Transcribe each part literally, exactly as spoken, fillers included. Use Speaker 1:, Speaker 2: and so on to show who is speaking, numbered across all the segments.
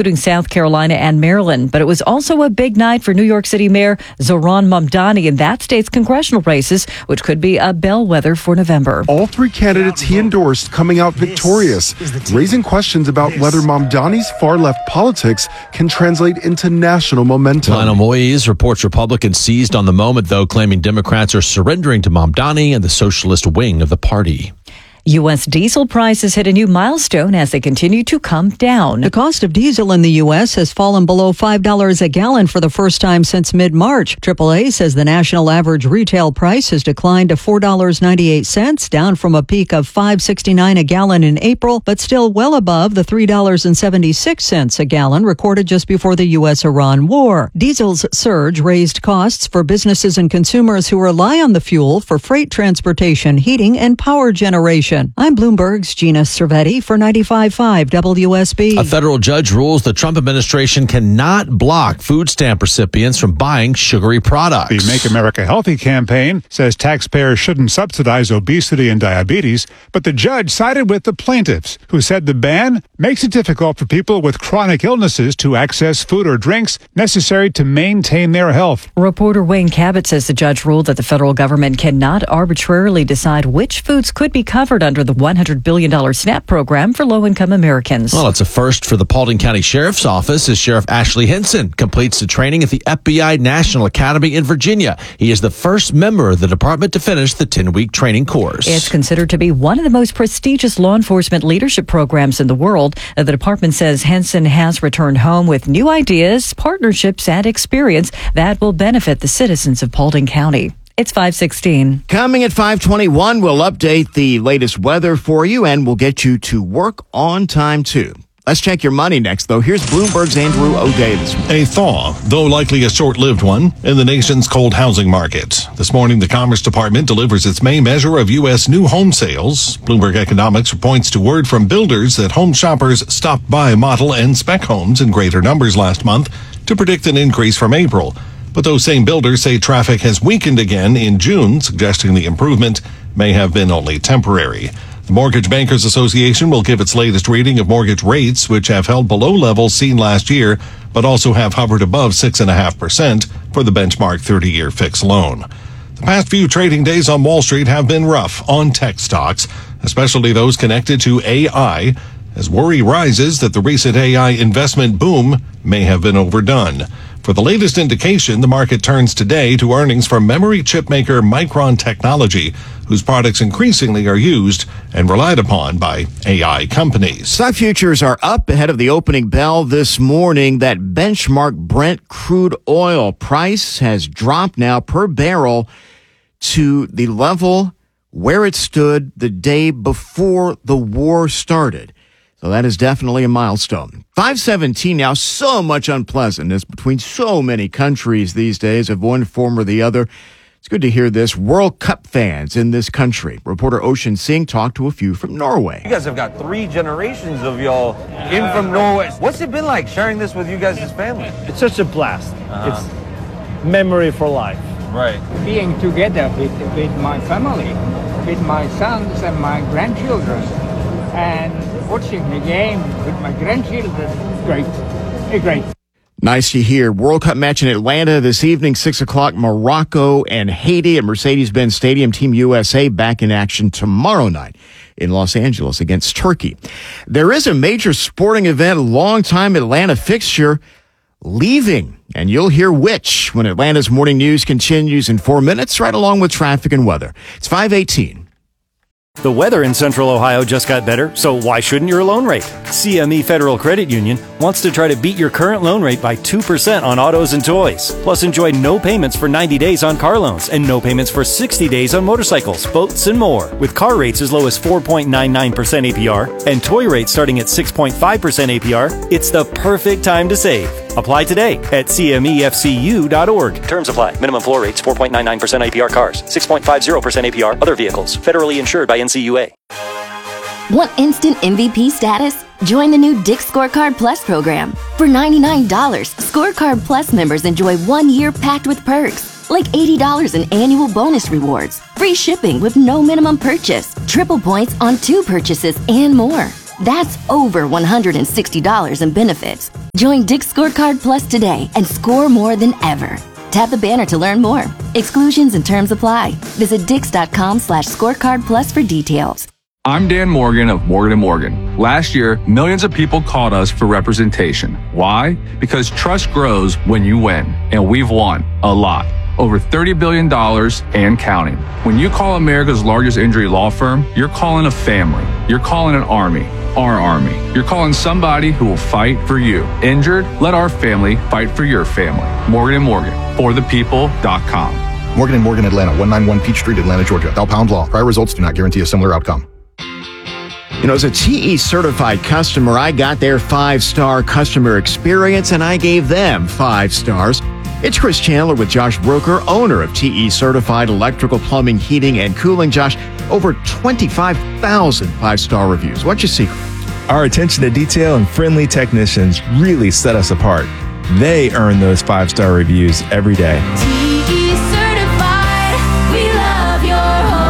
Speaker 1: including South Carolina and Maryland. But it was also a big night for New York City Mayor Zohran Mamdani in that state's congressional races, which could be a bellwether for November.
Speaker 2: All three candidates he endorsed coming out victorious, raising questions about whether Mamdani's far-left politics can translate into national momentum.
Speaker 3: Lionel Moise reports Republicans seized on the moment, though, claiming Democrats are surrendering to Mamdani and the socialist wing of the party.
Speaker 1: U S diesel prices hit a new milestone as they continue to come down.
Speaker 4: The cost of diesel in the U S has fallen below five dollars a gallon for the first time since mid-March. triple A says the national average retail price has declined to four dollars and ninety-eight cents, down from a peak of five dollars and sixty-nine cents a gallon in April, but still well above the three dollars and seventy-six cents a gallon recorded just before the U S Iran war. Diesel's surge raised costs for businesses and consumers who rely on the fuel for freight transportation, heating, and power generation. I'm Bloomberg's Gina Cervetti for ninety-five point five W S B.
Speaker 3: A federal judge rules the Trump administration cannot block food stamp recipients from buying sugary products.
Speaker 5: The Make America Healthy campaign says taxpayers shouldn't subsidize obesity and diabetes, but the judge sided with the plaintiffs, who said the ban makes it difficult for people with chronic illnesses to access food or drinks necessary to maintain their health.
Speaker 1: Reporter Wayne Cabot says the judge ruled that the federal government cannot arbitrarily decide which foods could be covered under the one hundred billion dollars SNAP program for low-income Americans.
Speaker 3: Well, it's a first for the Paulding County Sheriff's Office as Sheriff Ashley Henson completes the training at the F B I National Academy in Virginia. He is the first member of the department to finish the ten-week training course.
Speaker 1: It's considered to be one of the most prestigious law enforcement leadership programs in the world. The department says Henson has returned home with new ideas, partnerships, and experience that will benefit the citizens of Paulding County. It's five sixteen.
Speaker 6: Coming at five twenty-one, we'll update the latest weather for you, and we'll get you to work on time, too. Let's check your money next, though. Here's Bloomberg's Andrew O'Day this morning.
Speaker 7: A thaw, though likely a short-lived one, in the nation's cold housing market. This morning, the Commerce Department delivers its May measure of U S new home sales. Bloomberg Economics points to word from builders that home shoppers stopped by model and spec homes in greater numbers last month to predict an increase from April. But those same builders say traffic has weakened again in June, suggesting the improvement may have been only temporary. The Mortgage Bankers Association will give its latest reading of mortgage rates, which have held below levels seen last year, but also have hovered above six point five percent for the benchmark thirty-year fixed loan. The past few trading days on Wall Street have been rough on tech stocks, especially those connected to A I, as worry rises that the recent A I investment boom may have been overdone. For the latest indication, the market turns today to earnings from memory chip maker Micron Technology, whose products increasingly are used and relied upon by A I companies.
Speaker 6: Stock futures are up ahead of the opening bell this morning. That benchmark Brent crude oil price has dropped now per barrel to the level where it stood the day before the war started. So that is definitely a milestone. five seventeen now, so much unpleasantness between so many countries these days of one form or the other. It's good to hear this. World Cup fans in this country. Reporter Ocean Singh talked to a few from Norway.
Speaker 8: You guys have got three generations of y'all in from Norway. What's it been like sharing this with you guys as family?
Speaker 9: It's such a blast. Uh-huh. It's memory for life.
Speaker 8: Right.
Speaker 10: Being together with, with my family, with my sons and my grandchildren, and watching the game with my grandchildren, great, it's great.
Speaker 6: Nice to hear. World Cup match in Atlanta this evening, six o'clock, Morocco and Haiti at Mercedes-Benz Stadium. Team U S A back in action tomorrow night in Los Angeles against Turkey. There is a major sporting event, longtime Atlanta fixture, leaving, and you'll hear which when Atlanta's Morning News continues in four minutes, right along with traffic and weather. It's five eighteen.
Speaker 11: The weather in Central Ohio just got better, so why shouldn't your loan rate? C M E Federal Credit Union wants to try to beat your current loan rate by two percent on autos and toys. Plus, enjoy no payments for ninety days on car loans and no payments for sixty days on motorcycles, boats, and more. With car rates as low as four point nine nine percent A P R and toy rates starting at six point five percent A P R, it's the perfect time to save. Apply today at C M E F C U dot org. Terms apply. Minimum floor rates four point nine nine percent A P R cars, six point five zero percent A P R other vehicles. Federally insured by N C U A.
Speaker 12: Want instant M V P status? Join the new Dick's Scorecard Plus program. For ninety-nine dollars, Scorecard Plus members enjoy one year packed with perks, like eighty dollars in annual bonus rewards, free shipping with no minimum purchase, triple points on two purchases, and more. That's over one hundred sixty dollars in benefits. Join Dick's Scorecard Plus today and score more than ever. Tap the banner to learn more. Exclusions and terms apply. Visit dix.com slash scorecard plus for details.
Speaker 13: I'm Dan Morgan of Morgan and Morgan. Last year, millions of people called us for representation. Why? Because trust grows when you win, and we've won a lot. Over thirty billion dollars and counting. When you call America's largest injury law firm, you're calling a family. You're calling an army. Our army. You're calling somebody who will fight for you. Injured? Let our family fight for your family. Morgan and Morgan. For the people dot com.
Speaker 14: Morgan and Morgan, Atlanta, one ninety-one Peachtree, Atlanta, Georgia. Bell Pound Law. Prior results do not guarantee a similar outcome.
Speaker 6: You know, as a T E certified customer, I got their five-star customer experience and I gave them five stars. It's Chris Chandler with Josh Broker, owner of T E Certified Electrical, Plumbing, Heating, and Cooling. Josh, over twenty-five thousand five-star reviews. What's your secret?
Speaker 15: Our attention to detail and friendly technicians really set us apart. They earn those five-star reviews every day.
Speaker 16: T E Certified, we love your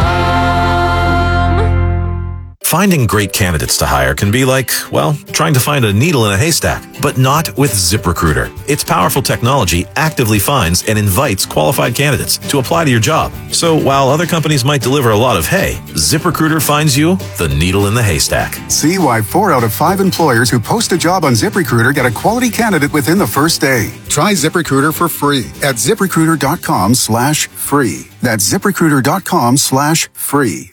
Speaker 16: home.
Speaker 17: Finding great candidates to hire can be like, well, trying to find a needle in a haystack, but not with ZipRecruiter. Its powerful technology actively finds and invites qualified candidates to apply to your job. So while other companies might deliver a lot of hay, ZipRecruiter finds you the needle in the haystack.
Speaker 18: See why four out of five employers who post a job on ZipRecruiter get a quality candidate within the first day. Try ZipRecruiter for free at ZipRecruiter.com slash free. That's ZipRecruiter.com slash free.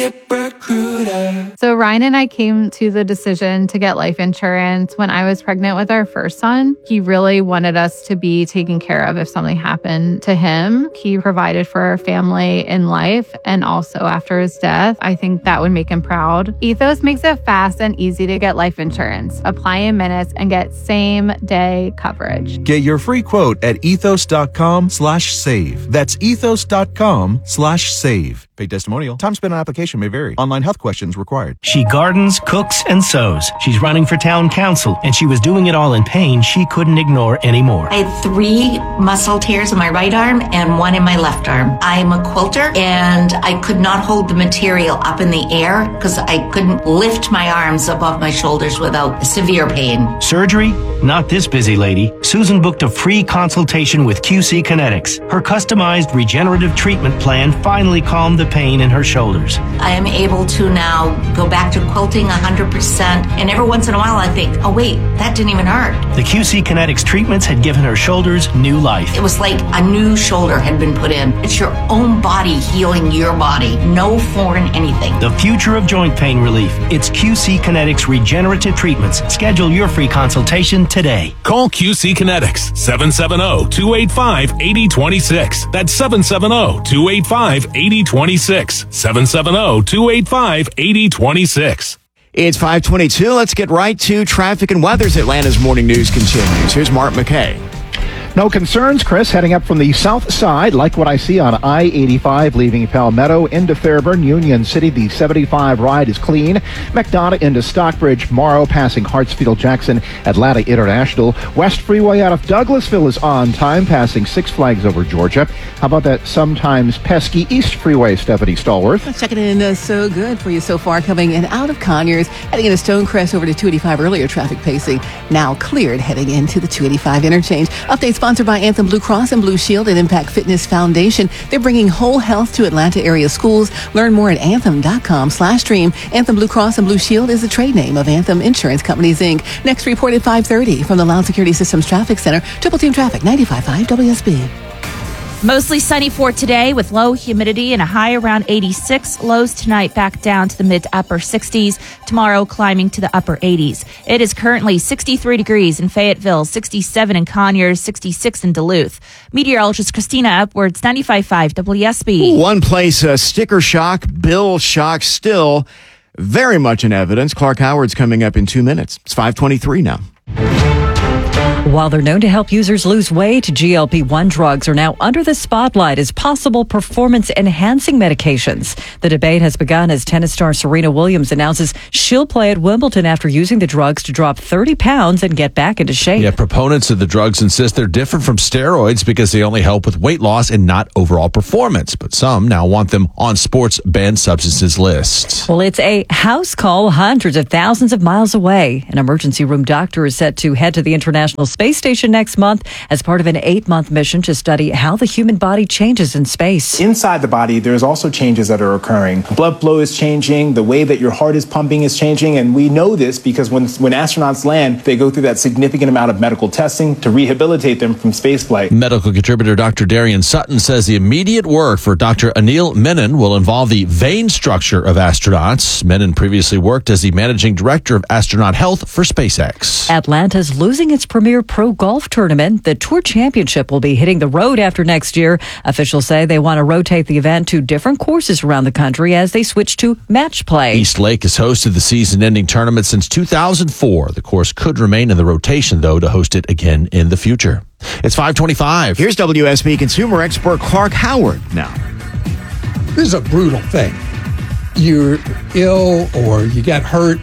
Speaker 19: ZipRecruiter. So Ryan and I came to the decision to get life insurance when I was pregnant with our first son. He really wanted us to be taken care of if something happened to him. He provided for our family in life and also after his death. I think that would make him proud. Ethos makes it fast and easy to get life insurance. Apply in minutes and get same day coverage.
Speaker 20: Get your free quote at ethos.com slash save. That's ethos.com slash save. Paid testimonial. Time spent on application may vary. Online health questions required.
Speaker 21: She gardens, cooks, and sews. She's running for town council, and she was doing it all in pain she couldn't ignore anymore.
Speaker 22: I had three muscle tears in my right arm and one in my left arm. I'm a quilter, and I could not hold the material up in the air because I couldn't lift my arms above my shoulders without severe pain.
Speaker 21: Surgery? Not this busy lady. Susan booked a free consultation with Q C Kinetics. Her customized regenerative treatment plan finally calmed the pain in her shoulders.
Speaker 22: I am able to now go back to quilting one hundred percent, and every once in a while I think, oh wait, that didn't even hurt.
Speaker 21: The Q C Kinetics treatments had given her shoulders new life.
Speaker 22: It was like a new shoulder had been put in. It's your own body healing your body. No foreign anything.
Speaker 21: The future of joint pain relief. It's Q C Kinetics regenerative treatments. Schedule your free consultation today.
Speaker 23: Call Q C Kinetics, seven seven zero, two eight five, eight zero two six. That's seven seven zero, two eight five, eight zero two six. seven seven zero, two eight five, eight zero two six.
Speaker 6: It's five twenty-two. Let's get right to traffic and weather's Atlanta's Morning News continues. Here's Mark McKay.
Speaker 24: No concerns, Chris, heading up from the south side, like what I see on I eighty-five, leaving Palmetto into Fairburn, Union City. The seventy-five ride is clean. McDonough into Stockbridge, Morrow, passing Hartsfield Jackson, Atlanta International. West Freeway out of Douglasville is on time, passing Six Flags over Georgia. How about that sometimes pesky East Freeway, Stephanie Stallworth?
Speaker 25: Checking in uh, so good for you so far, coming in out of Conyers, heading into Stonecrest over to two eighty-five, earlier traffic pacing. Now cleared, heading into the two eighty-five interchange. Updates sponsored by Anthem Blue Cross and Blue Shield and Impact Fitness Foundation. They're bringing whole health to Atlanta area schools. Learn more at anthem.com slash dream. Anthem Blue Cross and Blue Shield is the trade name of Anthem Insurance Companies, Incorporated. Next report at five thirty from the Loud Security Systems Traffic Center. Triple Team Traffic, ninety-five point five W S B.
Speaker 26: Mostly sunny for today with low humidity and a high around eighty-six. Lows tonight back down to the mid to upper sixties. Tomorrow climbing to the upper eighties. It is currently sixty-three degrees in Fayetteville, sixty-seven in Conyers, sixty-six in Duluth. Meteorologist Christina Upwards, ninety-five point five W S B.
Speaker 6: One place, uh, sticker shock, bill shock still very much in evidence. Clark Howard's coming up in two minutes. It's five twenty-three now.
Speaker 1: While they're known to help users lose weight, G L P one drugs are now under the spotlight as possible performance-enhancing medications. The debate has begun as tennis star Serena Williams announces she'll play at Wimbledon after using the drugs to drop thirty pounds and get back into shape.
Speaker 2: Yeah, proponents of the drugs insist they're different from steroids because they only help with weight loss and not overall performance. But some now want them on sports banned substances lists.
Speaker 1: Well, it's a house call hundreds of thousands of miles away. An emergency room doctor is set to head to the International Space Station next month as part of an eight-month mission to study how the human body changes in space.
Speaker 3: Inside the body, there's also changes that are occurring. Blood flow is changing, the way that your heart is pumping is changing, and we know this because when, when astronauts land, they go through that significant amount of medical testing to rehabilitate them from spaceflight.
Speaker 2: Medical contributor Doctor Darian Sutton says the immediate work for Doctor Anil Menon will involve the vein structure of astronauts. Menon previously worked as the managing director of astronaut health for SpaceX.
Speaker 1: Atlanta's losing its premier pro golf tournament. The Tour Championship will be hitting the road after next year. Officials say they want to rotate the event to different courses around the country as they switch to match play.
Speaker 2: East Lake has hosted the season-ending tournament since two thousand four. The course could remain in the rotation, though, to host it again in the future. It's five twenty-five.
Speaker 6: Here's W S B consumer expert Clark Howard now.
Speaker 4: This is a brutal thing. You're ill or you get hurt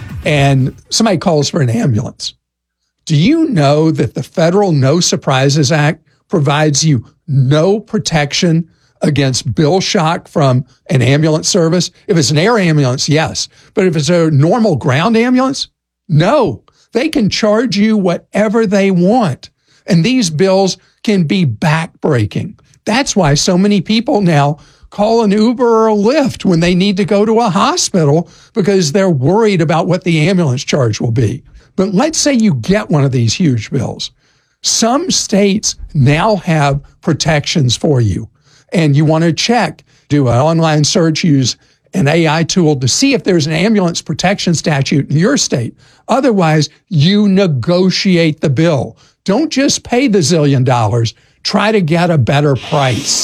Speaker 4: and somebody calls for an ambulance. Do you know that the Federal No Surprises Act provides you no protection against bill shock from an ambulance service? If it's an air ambulance, yes. But if it's a normal ground ambulance, no. They can charge you whatever they want. And these bills can be backbreaking. That's why so many people now call an Uber or a Lyft when they need to go to a hospital because they're worried about what the ambulance charge will be. But let's say you get one of these huge bills. Some states now have protections for you, and you want to check, do an online search, use an A I tool to see if there's an ambulance protection statute in your state. Otherwise, you negotiate the bill. Don't just pay the zillion dollars. Try to get a better price.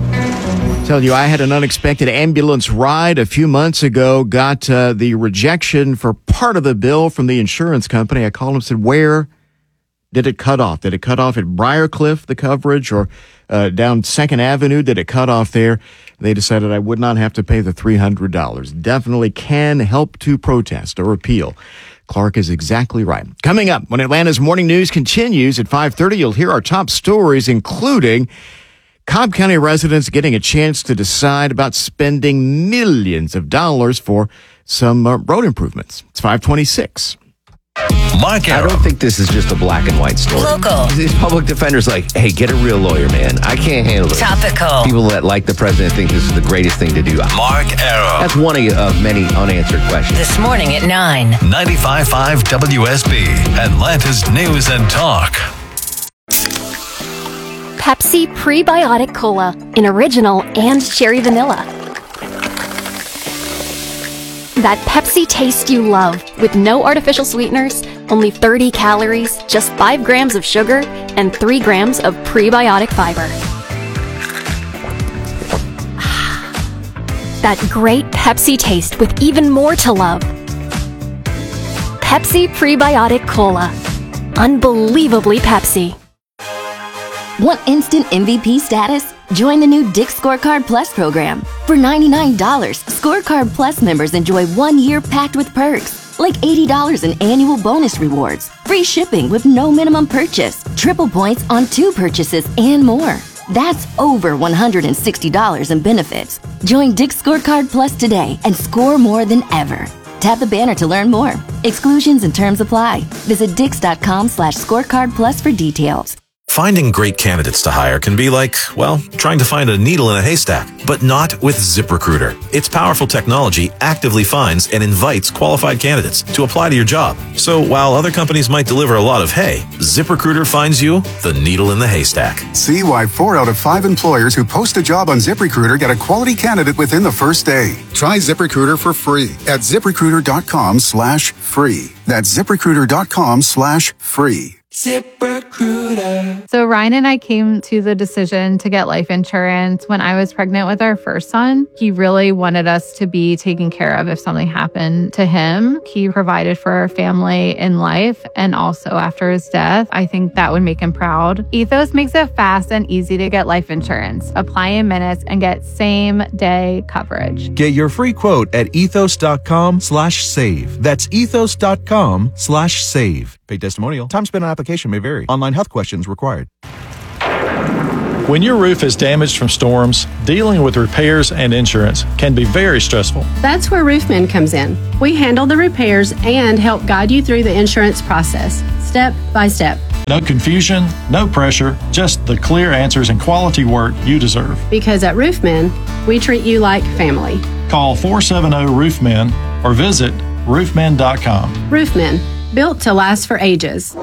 Speaker 6: Tell you, I had an unexpected ambulance ride a few months ago, got uh, the rejection for part of the bill from the insurance company. I called them and said, where did it cut off? Did it cut off at Briarcliff, the coverage, or uh, down Second Avenue? Did it cut off there? They decided I would not have to pay the three hundred dollars. Definitely can help to protest or appeal. Clark is exactly right. Coming up, when Atlanta's Morning News continues at five thirty, you'll hear our top stories, including Cobb County residents getting a chance to decide about spending millions of dollars for some uh, road improvements. It's five twenty-six.
Speaker 5: Mark Arrow. I don't think this is just a black and white story.
Speaker 7: Local.
Speaker 5: These public defenders like, hey, get a real lawyer, man. I can't handle it.
Speaker 7: Topical.
Speaker 5: People that like the president think this is the greatest thing to do.
Speaker 7: Mark Arrow.
Speaker 5: That's one of, of many unanswered questions.
Speaker 7: This morning at nine.
Speaker 23: ninety-five point five W S B, Atlanta's News and Talk.
Speaker 27: Pepsi Prebiotic Cola in original and cherry vanilla. That Pepsi taste you love with no artificial sweeteners, only thirty calories, just five grams of sugar, and three grams of prebiotic fiber. That great Pepsi taste with even more to love. Pepsi Prebiotic Cola. Unbelievably Pepsi.
Speaker 12: Want instant M V P status? Join the new Dick's Scorecard Plus program. For ninety-nine dollars, Scorecard Plus members enjoy one year packed with perks, like eighty dollars in annual bonus rewards, free shipping with no minimum purchase, triple points on two purchases, and more. That's over one hundred sixty dollars in benefits. Join Dick's Scorecard Plus today and score more than ever. Tap the banner to learn more. Exclusions and terms apply. Visit dix.com slash scorecard plus for details.
Speaker 17: Finding great candidates to hire can be like, well, trying to find a needle in a haystack, but not with ZipRecruiter. Its powerful technology actively finds and invites qualified candidates to apply to your job. So while other companies might deliver a lot of hay, ZipRecruiter finds you the needle in the haystack.
Speaker 18: See why four out of five employers who post a job on ZipRecruiter get a quality candidate within the first day. Try ZipRecruiter for free at ZipRecruiter.com slash free. That's ZipRecruiter.com slash free.
Speaker 19: ZipRecruiter. So Ryan and I came to the decision to get life insurance when I was pregnant with our first son. He really wanted us to be taken care of if something happened to him. He provided for our family in life and also after his death. I think that would make him proud. Ethos makes it fast and easy to get life insurance. Apply in minutes and get same day coverage.
Speaker 20: Get your free quote at ethos.com slash save. That's ethos.com slash save. Paid testimonial. Time spent on application may vary. Online health questions required.
Speaker 8: When your roof is damaged from storms, dealing with repairs and insurance can be very stressful.
Speaker 9: That's where Roofman comes in. We handle the repairs and help guide you through the insurance process, step by step.
Speaker 8: No confusion, no pressure, just the clear answers and quality work you deserve.
Speaker 9: Because at Roofman, we treat you like family.
Speaker 8: Call four seven zero Roofmen or visit roofmen dot com.
Speaker 9: Roofman, built to last for ages.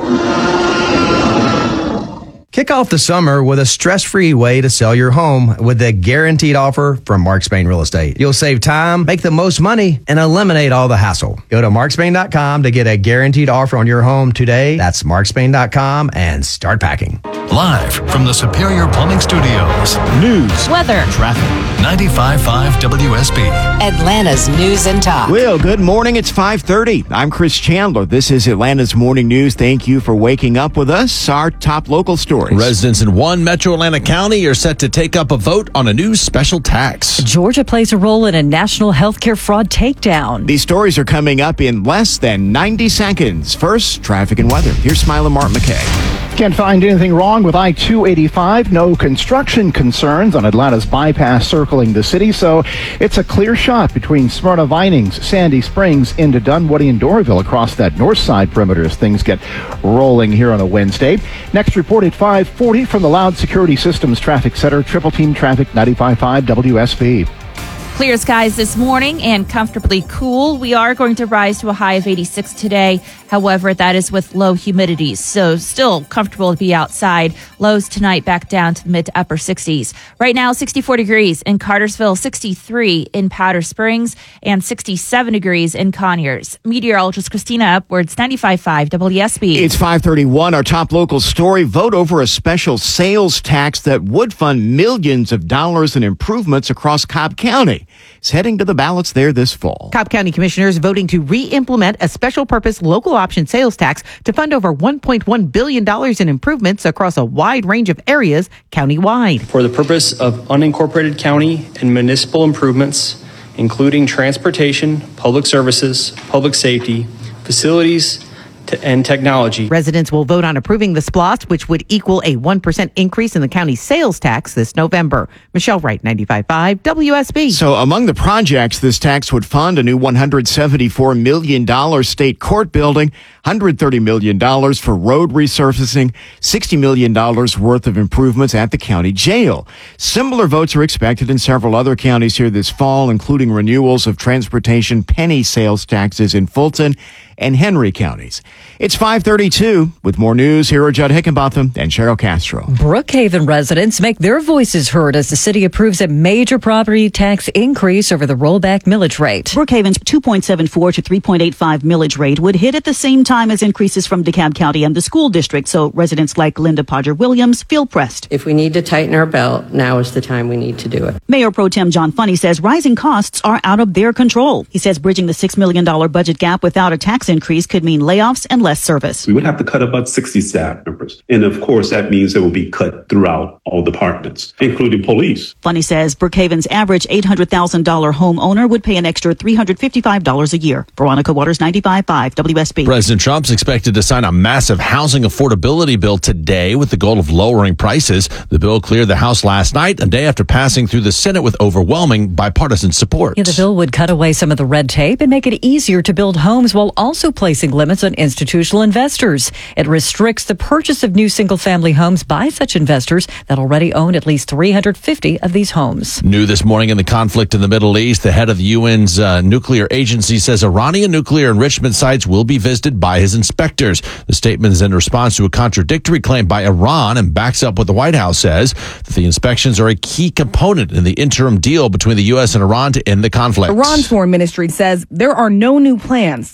Speaker 10: Kick off the summer with a stress-free way to sell your home with a guaranteed offer from Mark Spain Real Estate. You'll save time, make the most money, and eliminate all the hassle. Go to mark spain dot com to get a guaranteed offer on your home today. That's mark spain dot com and start packing.
Speaker 11: Live from the Superior Plumbing Studios. News,
Speaker 26: weather,
Speaker 11: traffic. ninety-five point five W S B.
Speaker 7: Atlanta's News and Talk.
Speaker 6: Well, good morning. It's five thirty. I'm Chris Chandler. This is Atlanta's Morning News. Thank you for waking up with us. Our top local stories.
Speaker 2: Residents in one metro Atlanta county are set to take up a vote on a new special tax.
Speaker 1: Georgia plays a role in a national healthcare fraud takedown.
Speaker 6: These stories are coming up in less than ninety seconds. First, traffic and weather. Here's Smiling Mark McKay.
Speaker 24: Can't find anything wrong with I two eighty-five. No construction concerns on Atlanta's bypass circling the city, so it's a clear shot between Smyrna Vinings, Sandy Springs, into Dunwoody and Doraville across that north side perimeter as things get rolling here on a Wednesday. Next report at five forty from the Loud Security Systems Traffic Center. Triple Team Traffic, ninety-five point five W S B.
Speaker 26: Clear skies this morning and comfortably cool. We are going to rise to a high of eighty-six today. However, that is with low humidity, so still comfortable to be outside. Lows tonight back down to the mid to upper sixties. Right now, sixty-four degrees in Cartersville, sixty-three in Powder Springs, and sixty-seven degrees in Conyers. Meteorologist Christina Upwards, ninety-five point five W S B.
Speaker 6: It's five thirty-one. Our top local story, vote over a special sales tax that would fund millions of dollars in improvements across Cobb County. It's heading to the ballots there this fall.
Speaker 13: Cobb County commissioners voting to re-implement a special purpose local option sales tax to fund over one point one billion dollars in improvements across a wide range of areas countywide.
Speaker 14: For the purpose of unincorporated county and municipal improvements, including transportation, public services, public safety, facilities, and technology.
Speaker 13: Residents will vote on approving the S P L O S T, which would equal a one percent increase in the county's sales tax this November. Michelle Wright, ninety-five point five W S B.
Speaker 6: So among the projects, this tax would fund a new one hundred seventy-four million dollars state court building, one hundred thirty million dollars for road resurfacing, sixty million dollars worth of improvements at the county jail. Similar votes are expected in several other counties here this fall, including renewals of transportation penny sales taxes in Fulton and Henry counties. It's five thirty-two. With more news, here are Judd Hickenbotham and Cheryl Castro.
Speaker 1: Brookhaven residents make their voices heard as the city approves a major property tax increase over the rollback millage rate.
Speaker 15: Brookhaven's two point seven four to three point eight five millage rate would hit at the same time as increases from DeKalb County and the school district, so residents like Linda Podger Williams feel pressed.
Speaker 28: If we need to tighten our belt, now is the time we need to do it.
Speaker 15: Mayor Pro Tem John Funny says rising costs are out of their control. He says bridging the six million dollars budget gap without a tax increase could mean layoffs and less service.
Speaker 29: We would have to cut about sixty staff members. And of course, that means there will be cut throughout all departments, including police.
Speaker 15: Funny says Brookhaven's average eight hundred thousand dollars homeowner would pay an extra three hundred fifty-five dollars a year. Veronica Waters, ninety-five point five W S B.
Speaker 2: President Trump's expected to sign a massive housing affordability bill today with the goal of lowering prices. The bill cleared the House last night, a day after passing through the Senate with overwhelming bipartisan support.
Speaker 1: Yeah, the bill would cut away some of the red tape and make it easier to build homes while also placing limits on institutional investors. It restricts the purchase of new single-family homes by such investors that already own at least three hundred fifty of these homes.
Speaker 2: New this morning in the conflict in the Middle East, the head of the U N's uh, nuclear agency says Iranian nuclear enrichment sites will be visited by his inspectors. The statement is in response to a contradictory claim by Iran and backs up what the White House says, that the inspections are a key component in the interim deal between the U S and Iran to end the conflict.
Speaker 30: Iran's foreign ministry says there are no new plans to let inspectors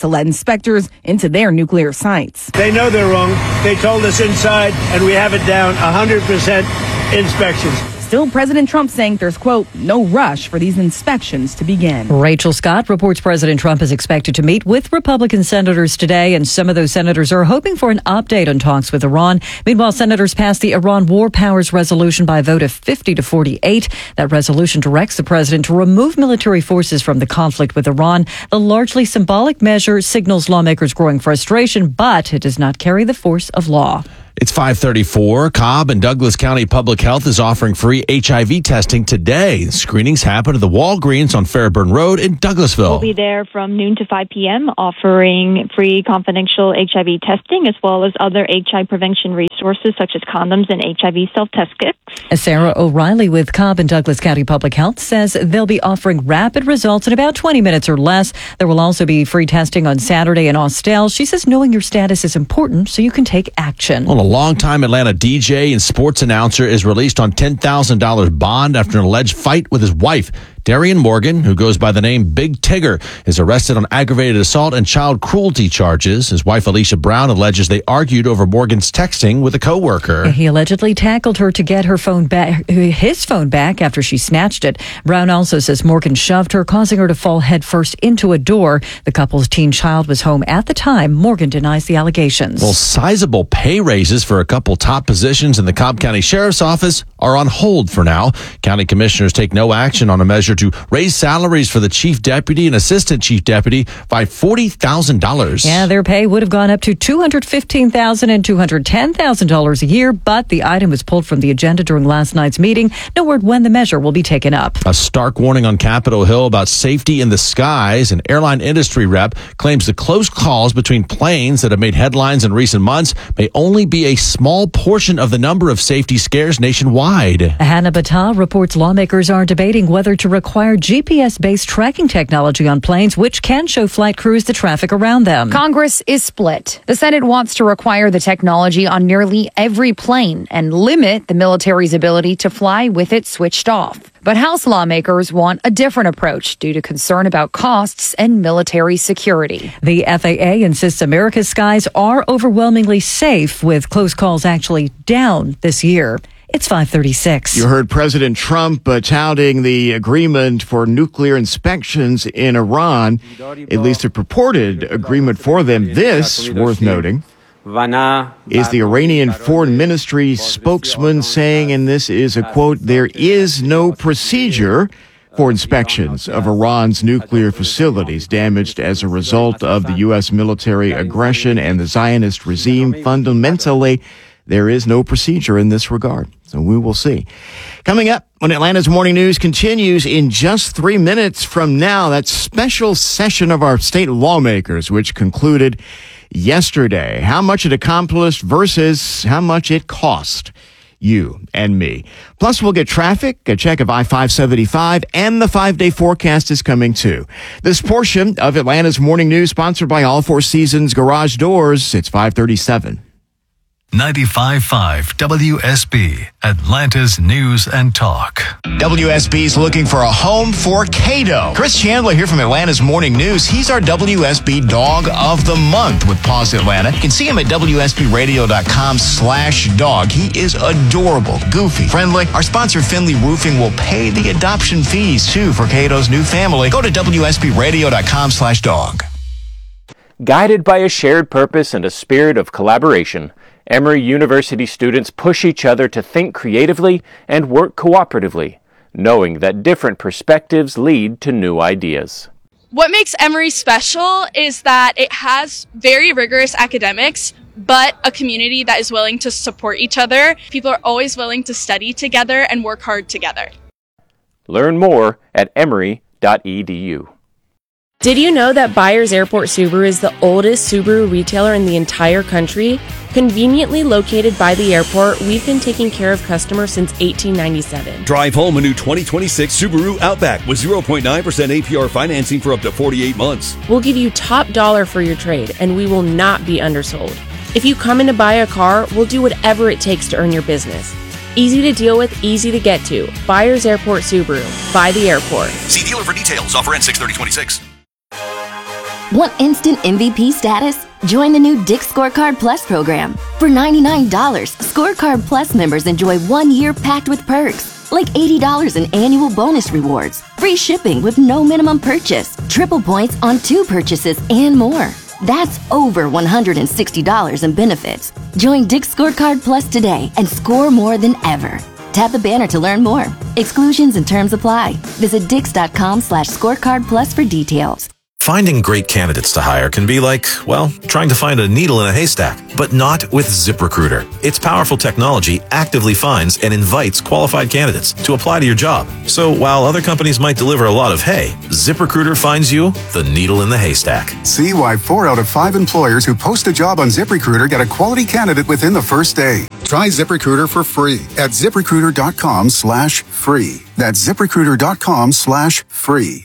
Speaker 3: inspectors into their nuclear sites.
Speaker 4: They know they're wrong. They told us inside, and we have it down one hundred percent inspections.
Speaker 3: Still, President Trump saying there's, quote, no rush for these inspections to begin.
Speaker 1: Rachel Scott reports President Trump is expected to meet with Republican senators today, and some of those senators are hoping for an update on talks with Iran. Meanwhile, senators passed the Iran War Powers Resolution by a vote of fifty to forty-eight. That resolution directs the president to remove military forces from the conflict with Iran. The largely symbolic measure signals lawmakers' growing frustration, but it does not carry the force of law.
Speaker 2: It's five thirty-four. Cobb and Douglas County Public Health is offering free H I V testing today. Screenings happen at the Walgreens on Fairburn Road in Douglasville.
Speaker 5: We'll be there from noon to five p.m. offering free confidential H I V testing as well as other H I V prevention resources such as condoms and H I V self-test kits.
Speaker 1: Sarah O'Reilly with Cobb and Douglas County Public Health says they'll be offering rapid results in about twenty minutes or less. There will also be free testing on Saturday in Austell. She says knowing your status is important so you can take action.
Speaker 2: Well, a longtime Atlanta D J and sports announcer is released on ten thousand dollars bond after an alleged fight with his wife. Darian Morgan, who goes by the name Big Tigger, is arrested on aggravated assault and child cruelty charges. His wife, Alicia Brown, alleges they argued over Morgan's texting with a coworker.
Speaker 1: He allegedly tackled her to get her phone back, his phone back after she snatched it. Brown also says Morgan shoved her, causing her to fall headfirst into a door. The couple's teen child was home at the time. Morgan denies the allegations.
Speaker 2: Well, sizable pay raises for a couple top positions in the Cobb County Sheriff's Office are on hold for now. County commissioners take no action on a measure to raise salaries for the chief deputy and assistant chief deputy by forty thousand dollars.
Speaker 1: Yeah, their pay would have gone up to two hundred fifteen thousand dollars and two hundred ten thousand dollars a year, but the item was pulled from the agenda during last night's meeting. No word when the measure will be taken up.
Speaker 2: A stark warning on Capitol Hill about safety in the skies. An airline industry rep claims the close calls between planes that have made headlines in recent months may only be a small portion of the number of safety scares nationwide.
Speaker 1: Hannah Battah reports lawmakers are debating whether to require G P S-based tracking technology on planes, which can show flight crews the traffic around them.
Speaker 16: Congress is split. The Senate wants to require the technology on nearly every plane and limit the military's ability to fly with it switched off. But House lawmakers want a different approach due to concern about costs and military security.
Speaker 1: The F A A insists America's skies are overwhelmingly safe, with close calls actually down this year. It's five thirty-six.
Speaker 6: You heard President Trump uh, touting the agreement for nuclear inspections in Iran, at least a purported agreement for them. This, worth noting, is the Iranian Foreign Ministry spokesman saying, and this is a quote, "There is no procedure for inspections of Iran's nuclear facilities damaged as a result of the U S military aggression and the Zionist regime. Fundamentally, there is no procedure in this regard." So we will see. Coming up when Atlanta's Morning News continues in just three minutes from now, that special session of our state lawmakers, which concluded yesterday. How much it accomplished versus how much it cost you and me. Plus, we'll get traffic, a check of I five seventy-five, and the five-day forecast is coming too. This portion of Atlanta's Morning News sponsored by All Four Seasons Garage Doors. It's five thirty-seven.
Speaker 11: ninety-five point five W S B, Atlanta's News and Talk.
Speaker 6: W S B's looking for a home for Cato. Chris Chandler here from Atlanta's Morning News. He's our W S B Dog of the Month with Paws Atlanta. You can see him at W S B radio dot com slash dog. He is adorable, goofy, friendly. Our sponsor, Finley Roofing, will pay the adoption fees, too, for Cato's new family. Go to W S B radio dot com slash dog.
Speaker 21: Guided by a shared purpose and a spirit of collaboration, Emory University students push each other to think creatively and work cooperatively, knowing that different perspectives lead to new ideas.
Speaker 22: What makes Emory special is that it has very rigorous academics, but a community that is willing to support each other. People are always willing to study together and work hard together.
Speaker 21: Learn more at emory dot e d u.
Speaker 23: Did you know that Byers Airport Subaru is the oldest Subaru retailer in the entire country? Conveniently located by the airport, we've been taking care of customers since eighteen ninety-seven.
Speaker 25: Drive home a new twenty twenty-six Subaru Outback with zero point nine percent A P R financing for up to forty-eight months.
Speaker 23: We'll give you top dollar for your trade, and we will not be undersold. If you come in to buy a car, we'll do whatever it takes to earn your business. Easy to deal with, easy to get to. Byers Airport Subaru. By the airport.
Speaker 25: See dealer for details. Offer ends six thirty twenty-six.
Speaker 8: Want instant M V P status? Join the new Dick's Scorecard Plus program. For ninety-nine dollars, Scorecard Plus members enjoy one year packed with perks, like eighty dollars in annual bonus rewards, free shipping with no minimum purchase, triple points on two purchases, and more. That's over one hundred sixty dollars in benefits. Join Dick's Scorecard Plus today and score more than ever. Tap the banner to learn more. Exclusions and terms apply. Visit dix.com slash scorecard plus for details.
Speaker 9: Finding great candidates to hire can be like, well, trying to find a needle in a haystack, but not with ZipRecruiter. Its powerful technology actively finds and invites qualified candidates to apply to your job. So while other companies might deliver a lot of hay, ZipRecruiter finds you the needle in the haystack.
Speaker 10: See why four out of five employers who post a job on ZipRecruiter get a quality candidate within the first day. Try ZipRecruiter for free at ZipRecruiter.com slash free. That's ZipRecruiter.com slash free.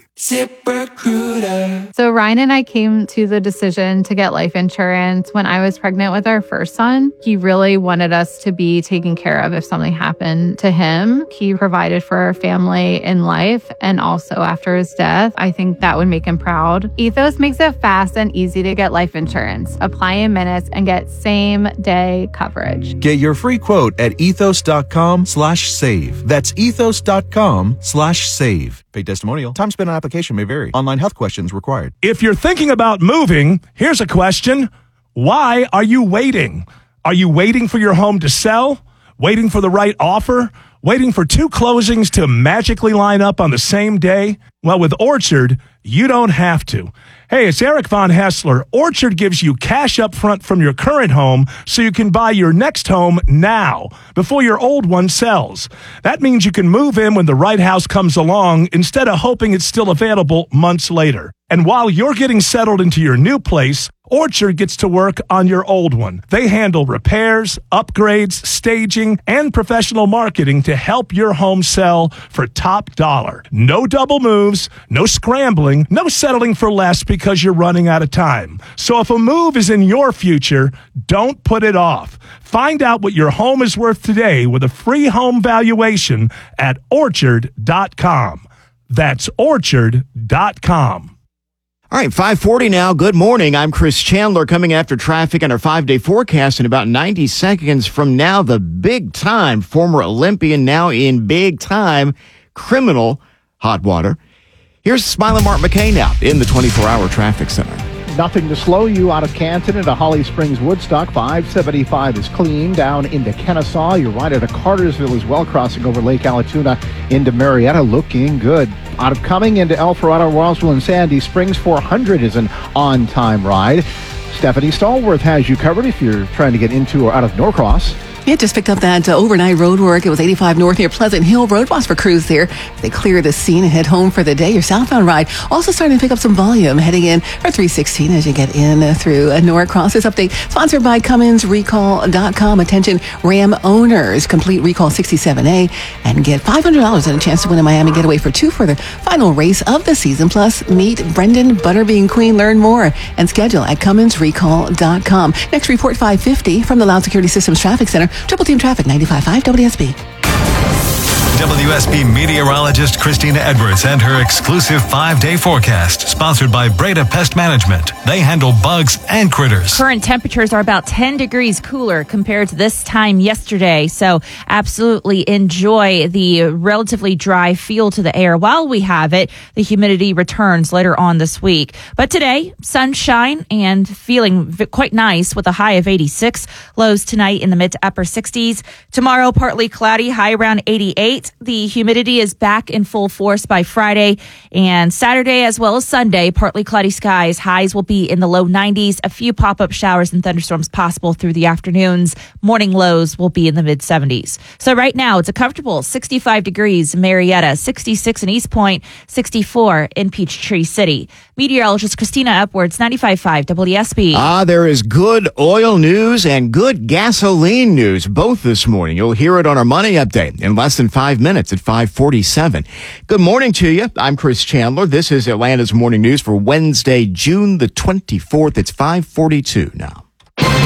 Speaker 12: ZipRecruiter. So Ryan and I came to the decision to get life insurance when I was pregnant with our first son. He really wanted us to be taken care of if something happened to him. He provided for our family in life and also after his death. I think that would make him proud. Ethos makes it fast and easy to get life insurance. Apply in minutes and get same day coverage.
Speaker 17: Get your free quote at ethos.com slash save. That's ethos.com slash save. Paid testimonial. Time spent on application may vary. Online health questions required.
Speaker 18: If you're thinking about moving, here's a question. Why are you waiting? Are you waiting for your home to sell? Waiting for the right offer? Waiting for two closings to magically line up on the same day? Well, with Orchard, you don't have to. Hey, it's Eric Von Hessler. Orchard gives you cash up front from your current home so you can buy your next home now, before your old one sells. That means you can move in when the right house comes along instead of hoping it's still available months later. And while you're getting settled into your new place, Orchard gets to work on your old one. They handle repairs, upgrades, staging, and professional marketing to help your home sell for top dollar. No double moves, no scrambling, no settling for less because you're running out of time. So if a move is in your future, don't put it off. Find out what your home is worth today with a free home valuation at orchard dot com. That's orchard dot com.
Speaker 6: All right, five forty now. Good morning. I'm Chris Chandler coming after traffic on our five-day forecast in about ninety seconds from now. The big-time former Olympian now in big-time criminal hot water. Here's Smiling Mark McKay now in the twenty-four hour traffic center.
Speaker 24: Nothing to slow you out of Canton into Holly Springs, Woodstock. five seventy-five is clean. Down into Kennesaw. You're right at a Cartersville as well, crossing over Lake Allatoona into Marietta. Looking good. Out of Cumming into El Dorado, Roswell, and Sandy Springs. four hundred is an on-time ride. Stephanie Stallworth has you covered if you're trying to get into or out of Norcross.
Speaker 19: Yeah, just picked up that uh, overnight road work. It was eighty-five north near Pleasant Hill Road. Watch for crews there. They clear the scene and head home for the day. Your southbound ride also starting to pick up some volume heading in for three sixteen as you get in uh, through uh, Norcross. This update sponsored by Cummins Recall dot com. Attention Ram owners. Complete Recall sixty-seven A and get five hundred dollars and a chance to win a Miami getaway for two for the final race of the season. Plus, meet Brendan Butterbean Queen. Learn more and schedule at Cummins Recall dot com. Next report five fifty from the Loud Security Systems Traffic Center. Triple Team Traffic, ninety-five point five W S B.
Speaker 11: W S B meteorologist Christina Edwards and her exclusive five-day forecast, sponsored by Breda Pest Management. They handle bugs and critters.
Speaker 26: Current temperatures are about ten degrees cooler compared to this time yesterday, so absolutely enjoy the relatively dry feel to the air while we have it. The humidity returns later on this week. But today, sunshine and feeling v- quite nice with a high of eighty-six. Lows tonight in the mid to upper sixties. Tomorrow, partly cloudy, high around eighty-eight. The humidity is back in full force by Friday and Saturday as well as Sunday. Partly cloudy skies. Highs will be in the low nineties. A few pop-up showers and thunderstorms possible through the afternoons. Morning lows will be in the mid seventies. So right now it's a comfortable sixty-five degrees in Marietta, sixty-six in East Point, sixty-four in Peachtree City. Meteorologist Christina Edwards, ninety-five point five W S B.
Speaker 6: Ah, there is good oil news and good gasoline news both this morning. You'll hear it on our money update in less than five minutes at five forty-seven. Good morning to you. I'm Chris Chandler. This is Atlanta's Morning News for Wednesday, June the twenty-fourth. It's five forty-two now.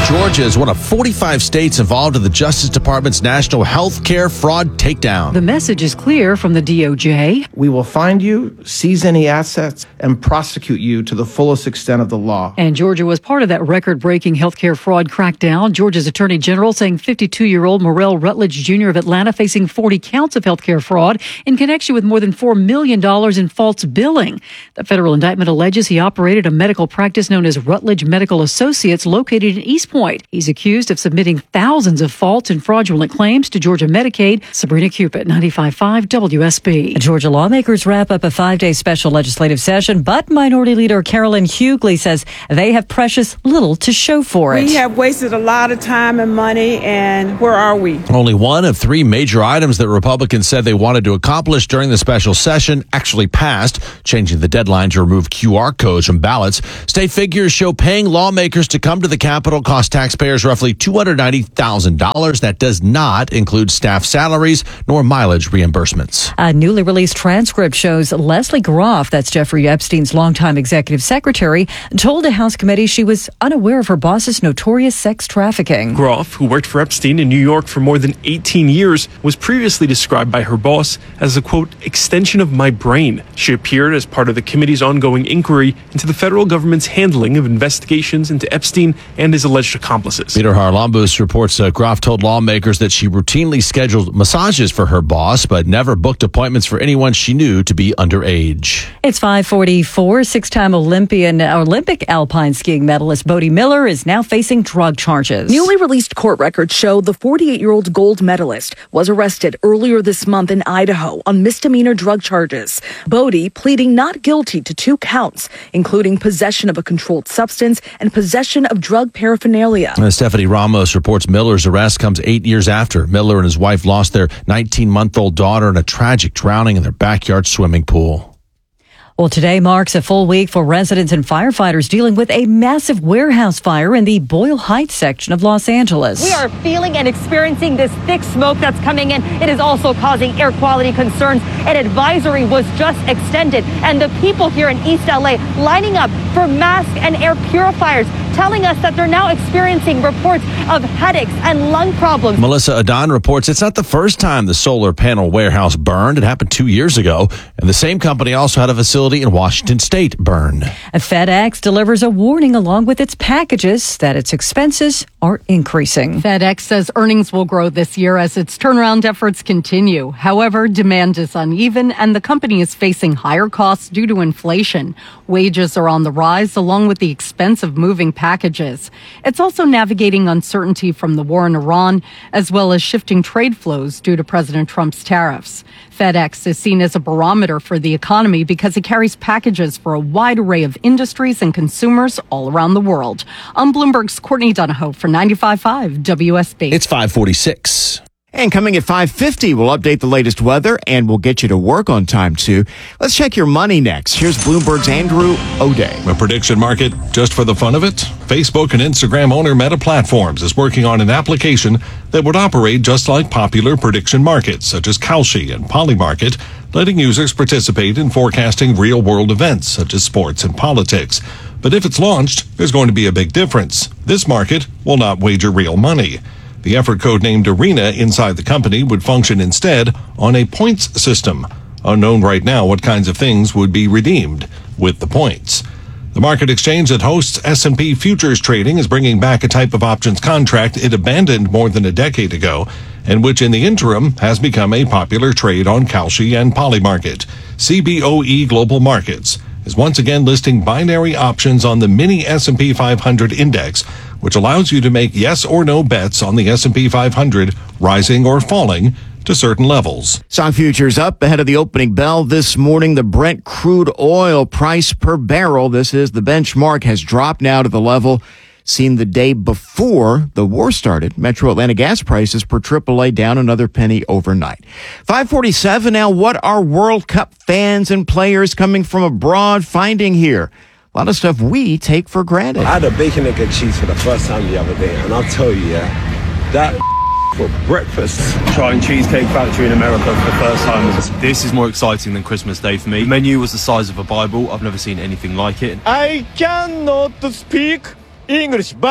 Speaker 2: Georgia is one of forty-five states involved in the Justice Department's National Health Care Fraud Takedown.
Speaker 4: The message is clear from the D O J.
Speaker 7: We will find you, seize any assets, and prosecute you to the fullest extent of the law.
Speaker 4: And Georgia was part of that record-breaking healthcare fraud crackdown. Georgia's Attorney General saying fifty-two-year-old Morrell Rutledge Junior of Atlanta facing forty counts of healthcare fraud in connection with more than four million dollars in false billing. The federal indictment alleges he operated a medical practice known as Rutledge Medical Associates located in East Point. He's accused of submitting thousands of false and fraudulent claims to Georgia Medicaid. Sabrina Cupid, ninety-five point five W S B.
Speaker 1: Georgia lawmakers wrap up a five-day special legislative session, but Minority Leader Carolyn Hughley says they have precious little to show for it.
Speaker 13: We have wasted a lot of time and money, and where are we?
Speaker 2: Only one of three major items that Republicans said they wanted to accomplish during the special session actually passed, changing the deadline to remove Q R codes from ballots. State figures show paying lawmakers to come to the Capitol cost taxpayers roughly two hundred ninety thousand dollars. That does not include staff salaries nor mileage reimbursements.
Speaker 1: A newly released transcript shows Leslie Groff, that's Jeffrey Epstein's longtime executive secretary, told a House committee she was unaware of her boss's notorious sex trafficking.
Speaker 14: Groff, who worked for Epstein in New York for more than eighteen years, was previously described by her boss as a, quote, extension of my brain. She appeared as part of the committee's ongoing inquiry into the federal government's handling of investigations into Epstein and his alleged accomplices.
Speaker 2: Peter Harlambus reports uh, Groff told lawmakers that she routinely scheduled massages for her boss, but never booked appointments for anyone she knew to be underage.
Speaker 1: It's five forty-four. Six-time Olympian Olympic alpine skiing medalist Bodie Miller is now facing drug charges.
Speaker 15: Newly released court records show the forty-eight-year-old gold medalist was arrested earlier this month in Idaho on misdemeanor drug charges. Bodie pleading not guilty to two counts, including possession of a controlled substance and possession of drug paraphernalia.
Speaker 2: Uh, Stephanie Ramos reports Miller's arrest comes eight years after Miller and his wife lost their nineteen-month-old daughter in a tragic drowning in their backyard swimming pool.
Speaker 1: Well, today marks a full week for residents and firefighters dealing with a massive warehouse fire in the Boyle Heights section of Los Angeles.
Speaker 20: We are feeling and experiencing this thick smoke that's coming in. It is also causing air quality concerns. An advisory was just extended, and the people here in East L A lining up for masks and air purifiers, telling us that they're now experiencing reports of headaches and lung problems.
Speaker 2: Melissa Adon reports it's not the first time the solar panel warehouse burned. It happened two years ago, and the same company also had a facility in Washington State burn.
Speaker 1: FedEx delivers a warning along with its packages that its expenses are increasing.
Speaker 4: FedEx says earnings will grow this year as its turnaround efforts continue. However, demand is uneven and the company is facing higher costs due to inflation. Wages are on the rise along with the expense of moving packages. It's also navigating uncertainty from the war in Iran as well as shifting trade flows due to President Trump's tariffs. FedEx is seen as a barometer for the economy because it carries packages for a wide array of industries and consumers all around the world. I'm Bloomberg's Courtney Donahoe for ninety-five point five W S B.
Speaker 2: It's five forty-six.
Speaker 6: And coming at five fifty, we'll update the latest weather and we'll get you to work on time too. Let's check your money next. Here's Bloomberg's Andrew O'Day.
Speaker 27: A prediction market just for the fun of it? Facebook and Instagram owner Meta Platforms is working on an application that would operate just like popular prediction markets such as Kalshi and Polymarket, letting users participate in forecasting real-world events such as sports and politics. But if it's launched, there's going to be a big difference. This market will not wager real money. The effort codenamed Arena inside the company would function instead on a points system. Unknown right now what kinds of things would be redeemed with the points. The market exchange that hosts S and P futures trading is bringing back a type of options contract it abandoned more than a decade ago, and which in the interim has become a popular trade on Kalshi and Polymarket. C B O E Global Markets is once again listing binary options on the mini S and P five hundred index, which allows you to make yes or no bets on the S and P five hundred rising or falling to certain levels.
Speaker 6: Stock futures up ahead of the opening bell this morning. The Brent crude oil price per barrel, this is the benchmark, has dropped now to the level seen the day before the war started. Metro Atlanta gas prices per triple A down another penny overnight. five forty-seven now. What are World Cup fans and players coming from abroad finding here? A lot of stuff we take for granted.
Speaker 28: I had a bacon, egg, and cheese for the first time the other day, and I'll tell you, yeah, that for breakfast.
Speaker 29: Trying Cheesecake Factory in America for the first time. This is more exciting than Christmas Day for me. The menu was the size of a Bible. I've never seen anything like it.
Speaker 30: I cannot speak English, but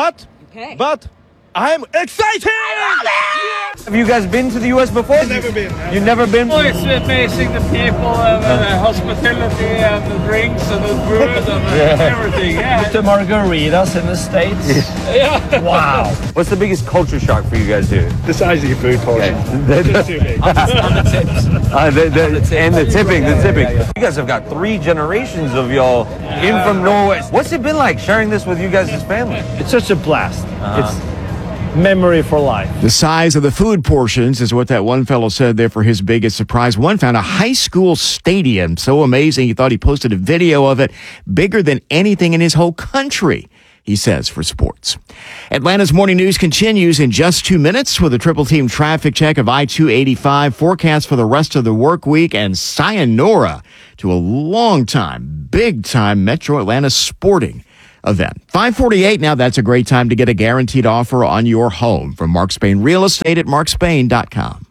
Speaker 3: Okay. But I'm excited! Have you guys been to the U S before?
Speaker 5: I've never been. I've
Speaker 3: You've never been?
Speaker 5: Oh, it's amazing, the people and uh, the hospitality and the drinks and the food and uh,
Speaker 3: Yeah.
Speaker 5: everything. Yeah.
Speaker 3: The margaritas in the States.
Speaker 5: Yeah.
Speaker 3: Wow. What's the biggest culture shock for you guys here?
Speaker 5: The size of your food portion. It's too big.
Speaker 3: on, the, on the tips. Uh, the, the, the and the tipping, the tipping. You guys have got three generations of y'all in from Norway. What's it been like sharing this with you guys' family?
Speaker 5: It's such a blast.
Speaker 3: Uh-huh.
Speaker 5: It's memory for life.
Speaker 6: The size of the food portions is what that one fellow said there for his biggest surprise. One found a high school stadium so amazing he thought he posted a video of it, bigger than anything in his whole country, he says, for sports. Atlanta's morning news continues in just two minutes with a triple team traffic check of I two eighty-five, forecast for the rest of the work week, and sayonara to a long time, big time Metro Atlanta sporting event. five forty-eight now, that's a great time to get a guaranteed offer on your home from Mark Spain Real Estate at mark spain dot com.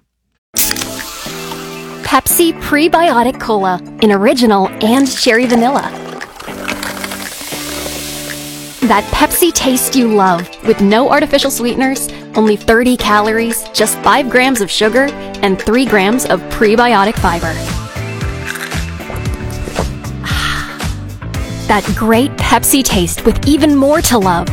Speaker 8: Pepsi Prebiotic Cola in original and cherry vanilla. That Pepsi taste you love with no artificial sweeteners, only thirty calories, just five grams of sugar, and three grams of prebiotic fiber. That great Pepsi taste with even more to love.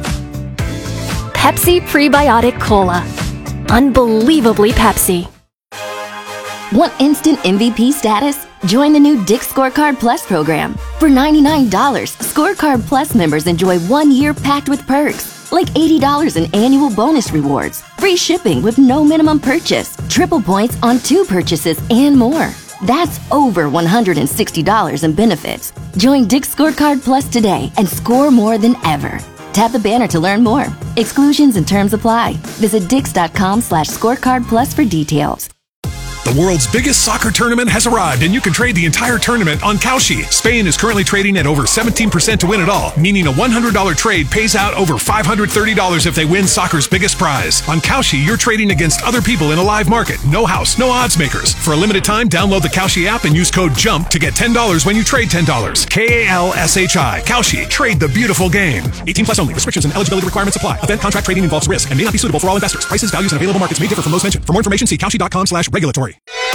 Speaker 8: Pepsi Prebiotic Cola. Unbelievably Pepsi.
Speaker 9: Want instant M V P status? Join the new Dick's Scorecard Plus program. For ninety-nine dollars, Scorecard Plus members enjoy one year packed with perks, like eighty dollars in annual bonus rewards, free shipping with no minimum purchase, triple points on two purchases, and more. That's over one hundred sixty dollars in benefits. Join Dick's Scorecard Plus today and score more than ever. Tap the banner to learn more. Exclusions and terms apply. Visit dix.com slash scorecard plus for details.
Speaker 16: The world's biggest soccer tournament has arrived, and you can trade the entire tournament on Kalshi. Spain is currently trading at over seventeen percent to win it all, meaning a one hundred dollars trade pays out over five hundred thirty dollars if they win soccer's biggest prize. On Kalshi, you're trading against other people in a live market. No house, no odds makers. For a limited time, download the Kalshi app and use code JUMP to get ten dollars when you trade ten dollars. K A L S H I. Kalshi. Trade the beautiful game. eighteen plus only. Restrictions and eligibility requirements apply. Event contract trading involves risk and may not be suitable for all investors. Prices, values, and available markets may differ from those mentioned. For more information, see kalshi.com slash regulatory.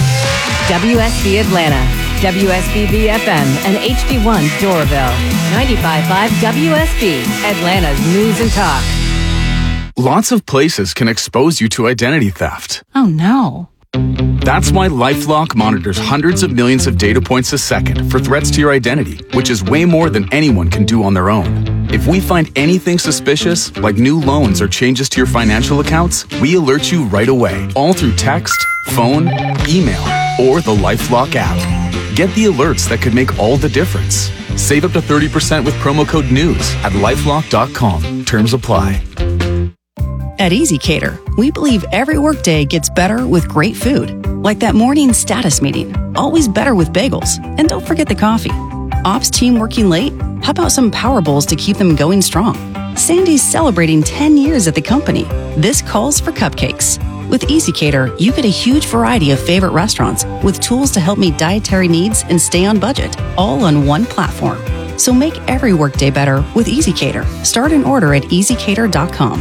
Speaker 1: W S B Atlanta, W S B B F M, and H D one Doraville. ninety-five point five W S B, Atlanta's news and talk.
Speaker 21: Lots of places can expose you to identity theft.
Speaker 22: Oh no.
Speaker 21: That's why LifeLock monitors hundreds of millions of data points a second for threats to your identity, which is way more than anyone can do on their own. If we find anything suspicious, like new loans or changes to your financial accounts, we alert you right away, all through text, phone, email, or the LifeLock app. Get the alerts that could make all the difference. Save up to thirty percent with promo code NEWS at lifelock dot com. Terms apply.
Speaker 23: At EasyCater, we believe every workday gets better with great food. Like that morning status meeting, always better with bagels. And don't forget the coffee. Ops team working late? How about some Power Bowls to keep them going strong? Sandy's celebrating ten years at the company. This calls for cupcakes. With EasyCater, you get a huge variety of favorite restaurants with tools to help meet dietary needs and stay on budget, all on one platform. So make every workday better with EasyCater. Start an order at easy cater dot com.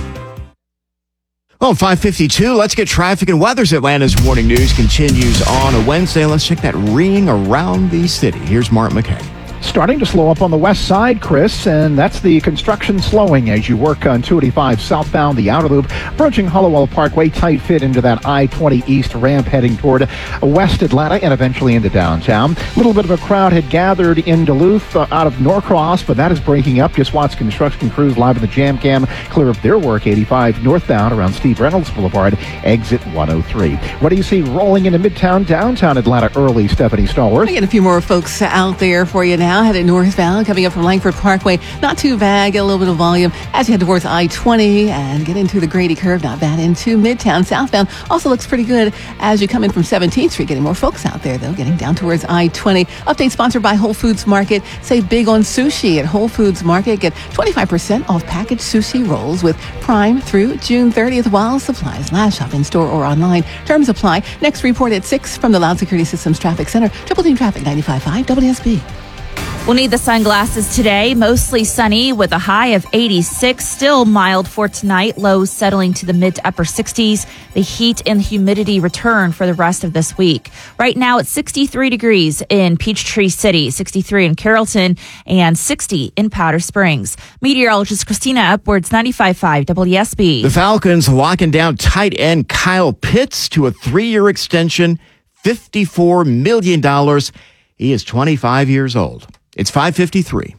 Speaker 6: Well, five fifty-two, let's get traffic and weather's Atlanta's morning news continues on a Wednesday. Let's check that ring around the city. Here's Mark McKay.
Speaker 24: Starting to slow up on the west side, Chris, and that's the construction slowing as you work on two eighty-five southbound, the outer loop, approaching Hollowell Parkway, tight fit into that I twenty east ramp heading toward West Atlanta and eventually into downtown. A little bit of a crowd had gathered in Duluth uh, out of Norcross, but that is breaking up. Just watch construction crews live in the jam cam clear up their work eighty-five northbound around Steve Reynolds Boulevard, exit one oh three. What do you see rolling into Midtown, downtown Atlanta early, Stephanie Stallworth?
Speaker 19: I get a few more folks out there for you now. Headed northbound, coming up from Langford Parkway. Not too bad. Get a little bit of volume as you head towards I twenty and get into the Grady Curve. Not bad into Midtown. Southbound also looks pretty good as you come in from seventeenth Street. Getting more folks out there, though, getting down towards I twenty. Update sponsored by Whole Foods Market. Save big on sushi at Whole Foods Market. Get twenty-five percent off packaged sushi rolls with Prime through June thirtieth while supplies last. Shop in store or online. Terms apply. Next report at six from the Loud Security Systems Traffic Center. Triple Team Traffic ninety-five point five W S B.
Speaker 7: We'll need the sunglasses today. Mostly sunny with a high of eighty-six. Still mild for tonight. Lows settling to the mid to upper sixties. The heat and humidity return for the rest of this week. Right now it's sixty-three degrees in Peachtree City, sixty-three in Carrollton, and sixty in Powder Springs. Meteorologist Christina Upwards, ninety-five point five W S B.
Speaker 6: The Falcons locking down tight end Kyle Pitts to a three-year extension, fifty-four million dollars. He is twenty-five years old. It's five fifty-three.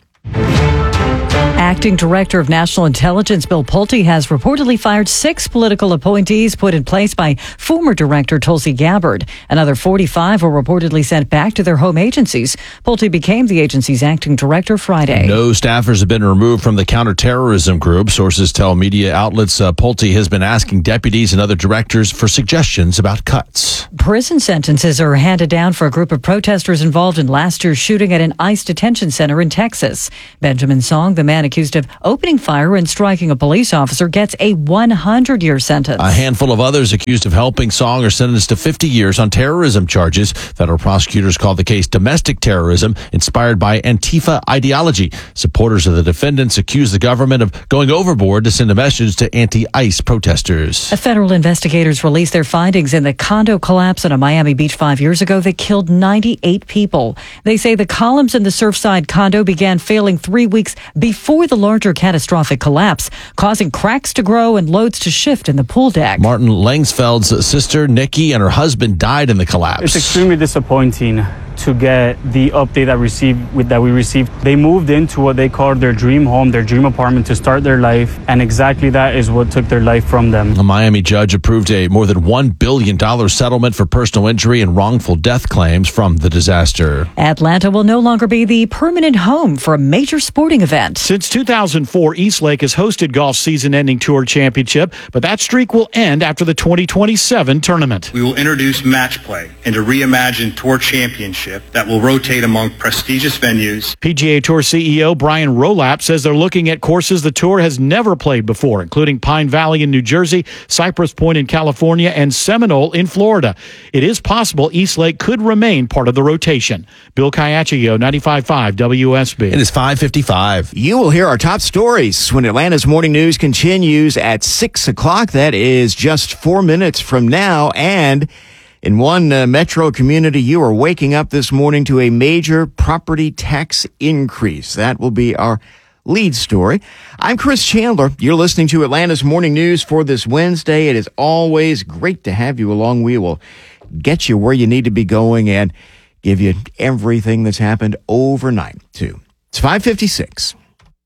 Speaker 1: Acting Director of National Intelligence Bill Pulte has reportedly fired six political appointees put in place by former Director Tulsi Gabbard. Another forty-five were reportedly sent back to their home agencies. Pulte became the agency's acting director Friday.
Speaker 2: No staffers have been removed from the counterterrorism group. Sources tell media outlets uh, Pulte has been asking deputies and other directors for suggestions about cuts.
Speaker 1: Prison sentences are handed down for a group of protesters involved in last year's shooting at an ICE detention center in Texas. Benjamin Song, the man accused of opening fire and striking a police officer, gets a one hundred year sentence.
Speaker 2: A handful of others accused of helping Song are sentenced to fifty years on terrorism charges. Federal prosecutors call the case domestic terrorism inspired by Antifa ideology. Supporters of the defendants accuse the government of going overboard to send a message to anti-ICE protesters.
Speaker 1: Federal investigators released their findings in the condo collapse on a Miami Beach five years ago that killed ninety-eight people. They say the columns in the Surfside condo began failing three weeks before the larger catastrophic collapse, causing cracks to grow and loads to shift in the pool deck.
Speaker 2: Martin Langsfeld's sister, Nikki, and her husband died in the collapse.
Speaker 10: It's extremely disappointing to get the update that received with that we received. They moved into what they called their dream home, their dream apartment to start their life, and exactly that is what took their life from them.
Speaker 2: A Miami judge approved a more than one billion dollars settlement for personal injury and wrongful death claims from the disaster.
Speaker 1: Atlanta will no longer be the permanent home for a major sporting event.
Speaker 11: Since two thousand four, Eastlake has hosted golf's season-ending tour championship, but that streak will end after the twenty twenty-seven tournament.
Speaker 12: We will introduce match play and a reimagined tour championship that will rotate among prestigious venues.
Speaker 11: P G A Tour C E O Brian Rolap says they're looking at courses the tour has never played before, including Pine Valley in New Jersey, Cypress Point in California, and Seminole in Florida. It is possible Eastlake could remain part of the rotation. Bill Caiaccio, ninety-five point five W S B.
Speaker 2: It is five fifty-five.
Speaker 6: You will hear our top stories when Atlanta's Morning News continues at six o'clock. That is just four minutes from now. And in one uh, metro community, you are waking up this morning to a major property tax increase. That will be our lead story. I'm Chris Chandler. You're listening to Atlanta's Morning News for this Wednesday. It is always great to have you along. We will get you where you need to be going and give you everything that's happened overnight, too. It's five fifty-six.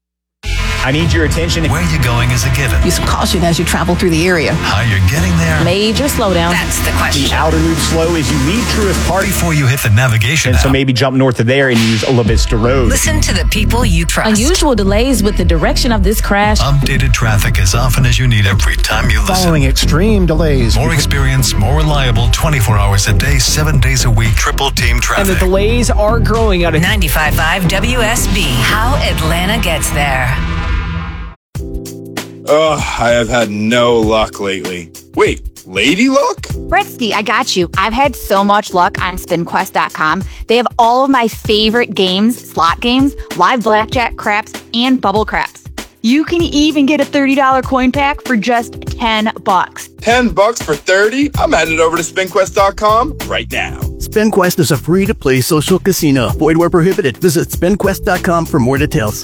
Speaker 17: I need your attention.
Speaker 18: Where you're going is a given.
Speaker 19: Use caution as you travel through the area.
Speaker 18: How you're getting there.
Speaker 19: Major slowdown.
Speaker 18: That's the question.
Speaker 17: The outer loop slow is you leave Truist Park
Speaker 18: before you hit the navigation
Speaker 17: And
Speaker 18: app.
Speaker 17: so maybe jump north of there and use La Vista Road.
Speaker 18: Listen to the people you trust.
Speaker 19: Unusual delays with the direction of this crash.
Speaker 18: Updated traffic as often as you need every time you listen.
Speaker 24: Following extreme delays.
Speaker 18: More experience, more reliable, twenty-four hours a day, seven days a week, triple team traffic.
Speaker 17: And the delays are growing out of
Speaker 22: ninety-five point five W S B. How Atlanta gets there.
Speaker 25: Ugh, I have had no luck lately. Wait, lady luck?
Speaker 26: Britsky, I got you. I've had so much luck on spin quest dot com. They have all of my favorite games, slot games, live blackjack, craps, and bubble craps. You can even get a thirty dollars coin pack for just ten bucks.
Speaker 25: ten bucks for thirty? I'm headed over to spin quest dot com right now.
Speaker 30: SpinQuest is a free-to-play social casino. Void where prohibited. Visit spin quest dot com for more details.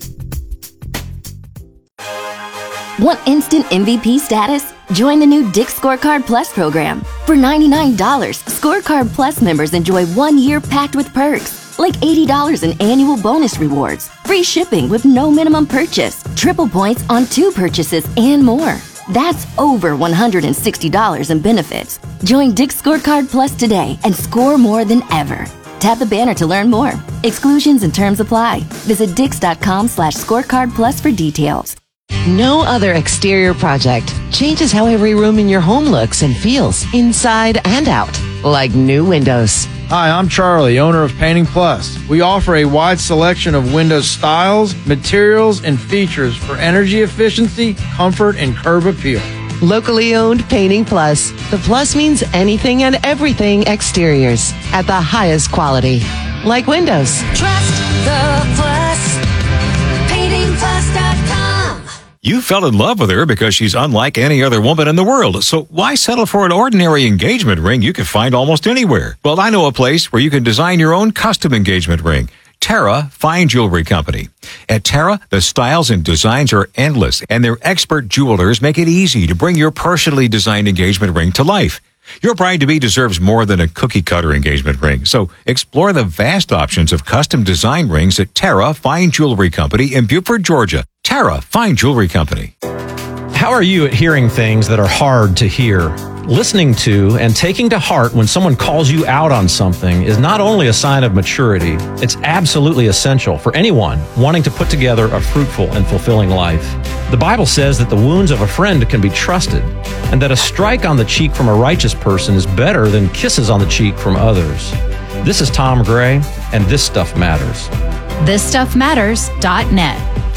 Speaker 9: Want instant M V P status? Join the new Dick's Scorecard Plus program. For ninety-nine dollars, Scorecard Plus members enjoy one year packed with perks, like eighty dollars in annual bonus rewards, free shipping with no minimum purchase, triple points on two purchases, and more. That's over one hundred sixty dollars in benefits. Join Dick's Scorecard Plus today and score more than ever. Tap the banner to learn more. Exclusions and terms apply. Visit dix dot com slash scorecard plus for details.
Speaker 31: No other exterior project changes how every room in your home looks and feels, inside and out, like new windows.
Speaker 32: Hi, I'm Charlie, owner of Painting Plus. We offer a wide selection of window styles, materials, and features for energy efficiency, comfort, and curb appeal.
Speaker 31: Locally owned Painting Plus. The plus means anything and everything exteriors at the highest quality. like windows.
Speaker 22: Trust the Plus. painting plus dot com.
Speaker 3: You fell in love with her because she's unlike any other woman in the world. So why settle for an ordinary engagement ring you can find almost anywhere? Well, I know a place where you can design your own custom engagement ring. Terra Fine Jewelry Company. At Terra, the styles and designs are endless, and their expert jewelers make it easy to bring your personally designed engagement ring to life. Your bride-to-be deserves more than a cookie-cutter engagement ring, so explore the vast options of custom design rings at Terra Fine Jewelry Company in Beaufort, Georgia. Terra Fine Jewelry Company.
Speaker 4: How are you at hearing things that are hard to hear? Listening to and taking to heart when someone calls you out on something is not only a sign of maturity, it's absolutely essential for anyone wanting to put together a fruitful and fulfilling life. The Bible says that the wounds of a friend can be trusted, and that a strike on the cheek from a righteous person is better than kisses on the cheek from others. This is Tom Gray, and This Stuff Matters.
Speaker 5: this stuff matters dot net.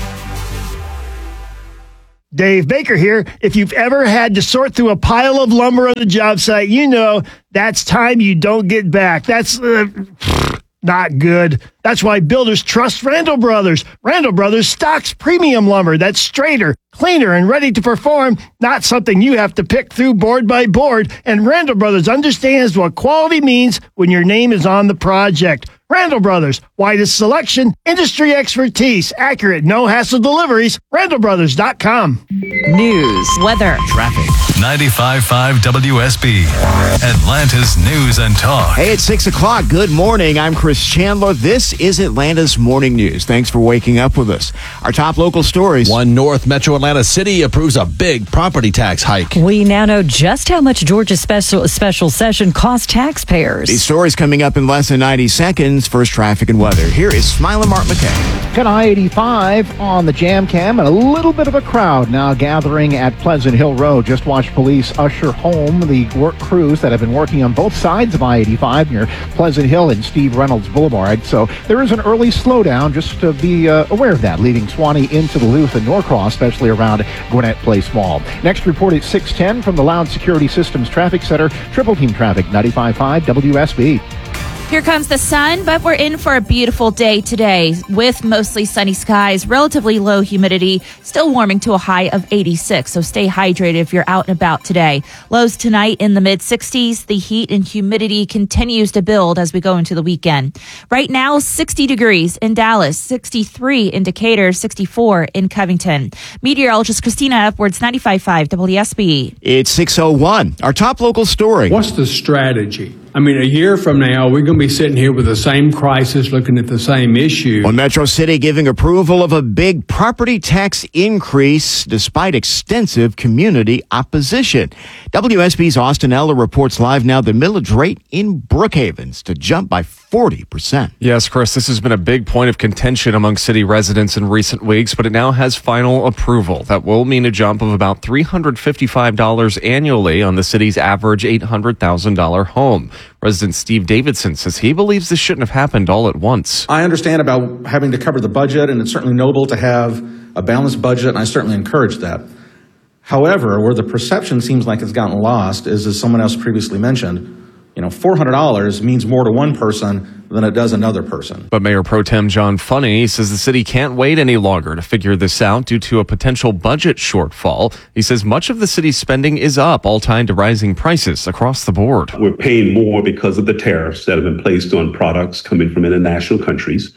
Speaker 8: Dave Baker here. If you've ever had to sort through a pile of lumber on the job site, you know that's time you don't get back. That's uh, not good. That's why builders trust Randall Brothers. Randall Brothers stocks premium lumber that's straighter, cleaner, and ready to perform, not something you have to pick through board by board. And Randall Brothers understands what quality means when your name is on the project. Randall Brothers, widest selection, industry expertise, accurate, no-hassle deliveries, randall brothers dot com.
Speaker 1: News, weather,
Speaker 2: traffic.
Speaker 18: ninety-five point five W S B, Atlanta's News and Talk.
Speaker 6: Hey, it's six o'clock. Good morning. I'm Chris Chandler. This is Atlanta's Morning News. Thanks for waking up with us. Our top local stories.
Speaker 2: One North Metro Atlanta City approves a big property tax hike.
Speaker 1: We now know just how much Georgia's special, special session cost taxpayers.
Speaker 6: These stories coming up in less than ninety seconds. First, traffic and weather. Here is Smiling Mark McKay.
Speaker 24: Got I eighty-five on the Jam Cam, and a little bit of a crowd now gathering at Pleasant Hill Road. Just watched police usher home the work crews that have been working on both sides of I eighty-five near Pleasant Hill and Steve Reynolds Boulevard. So there is an early slowdown. Just to be uh, aware of that, leading Swanee into the Luth and Norcross, especially around Gwinnett Place Mall. Next report at six ten from the Loud Security Systems Traffic Center. Triple Team Traffic, ninety-five point five W S B.
Speaker 7: Here comes the sun, but we're in for a beautiful day today with mostly sunny skies, relatively low humidity, still warming to a high of eighty-six. So stay hydrated if you're out and about today. Lows tonight in the mid sixties. The heat and humidity continues to build as we go into the weekend. Right now, sixty degrees in Dallas, sixty-three in Decatur, sixty-four in Covington. Meteorologist Christina Upwards, ninety-five point five W S B.
Speaker 6: It's six oh one. Our top local story.
Speaker 13: What's the strategy? I mean, a year from now, we're going to be sitting here with the same crisis, looking at the same issue.
Speaker 6: Well, Metro City giving approval of a big property tax increase despite extensive community opposition. W S B's Austin Eller reports live now the millage rate in Brookhaven's to jump by forty percent.
Speaker 14: Yes, Chris, this has been a big point of contention among city residents in recent weeks, but it now has final approval. That will mean a jump of about three hundred fifty-five dollars annually on the city's average eight hundred thousand dollars home. Resident Steve Davidson says he believes this shouldn't have happened all at once.
Speaker 15: I understand about having to cover the budget, and it's certainly noble to have a balanced budget, and I certainly encourage that. However, where the perception seems like it's gotten lost is, as someone else previously mentioned, you know, four hundred dollars means more to one person than it does another person.
Speaker 14: But Mayor Pro Tem John Funny says the city can't wait any longer to figure this out due to a potential budget shortfall. He says much of the city's spending is up, all tied to rising prices across the board.
Speaker 16: We're paying more because of the tariffs that have been placed on products coming from international countries.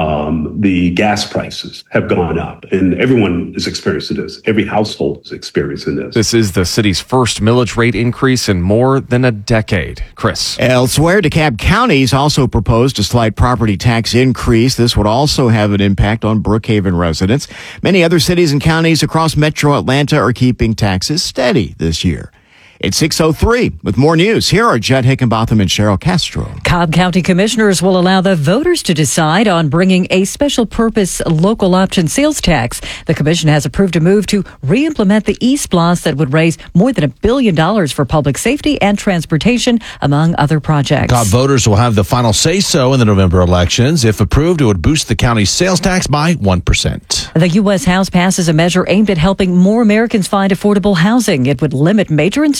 Speaker 16: Um, the gas prices have gone up, and everyone is experiencing this. Every household is experiencing this.
Speaker 14: This is the city's first millage rate increase in more than a decade. Chris.
Speaker 6: Elsewhere, DeKalb County's also proposed a slight property tax increase. This would also have an impact on Brookhaven residents. Many other cities and counties across Metro Atlanta are keeping taxes steady this year. It's six oh three. With more news, here are Judd Hickenbotham and Cheryl Castro.
Speaker 1: Cobb County commissioners will allow the voters to decide on bringing a special purpose local option sales tax. The commission has approved a move to re-implement the E-Splosh that would raise more than a billion dollars for public safety and transportation, among other projects.
Speaker 2: Cobb voters will have the final say-so in the November elections. If approved, it would boost the county's sales tax by one percent.
Speaker 1: The U S House passes a measure aimed at helping more Americans find affordable housing. It would limit major institutions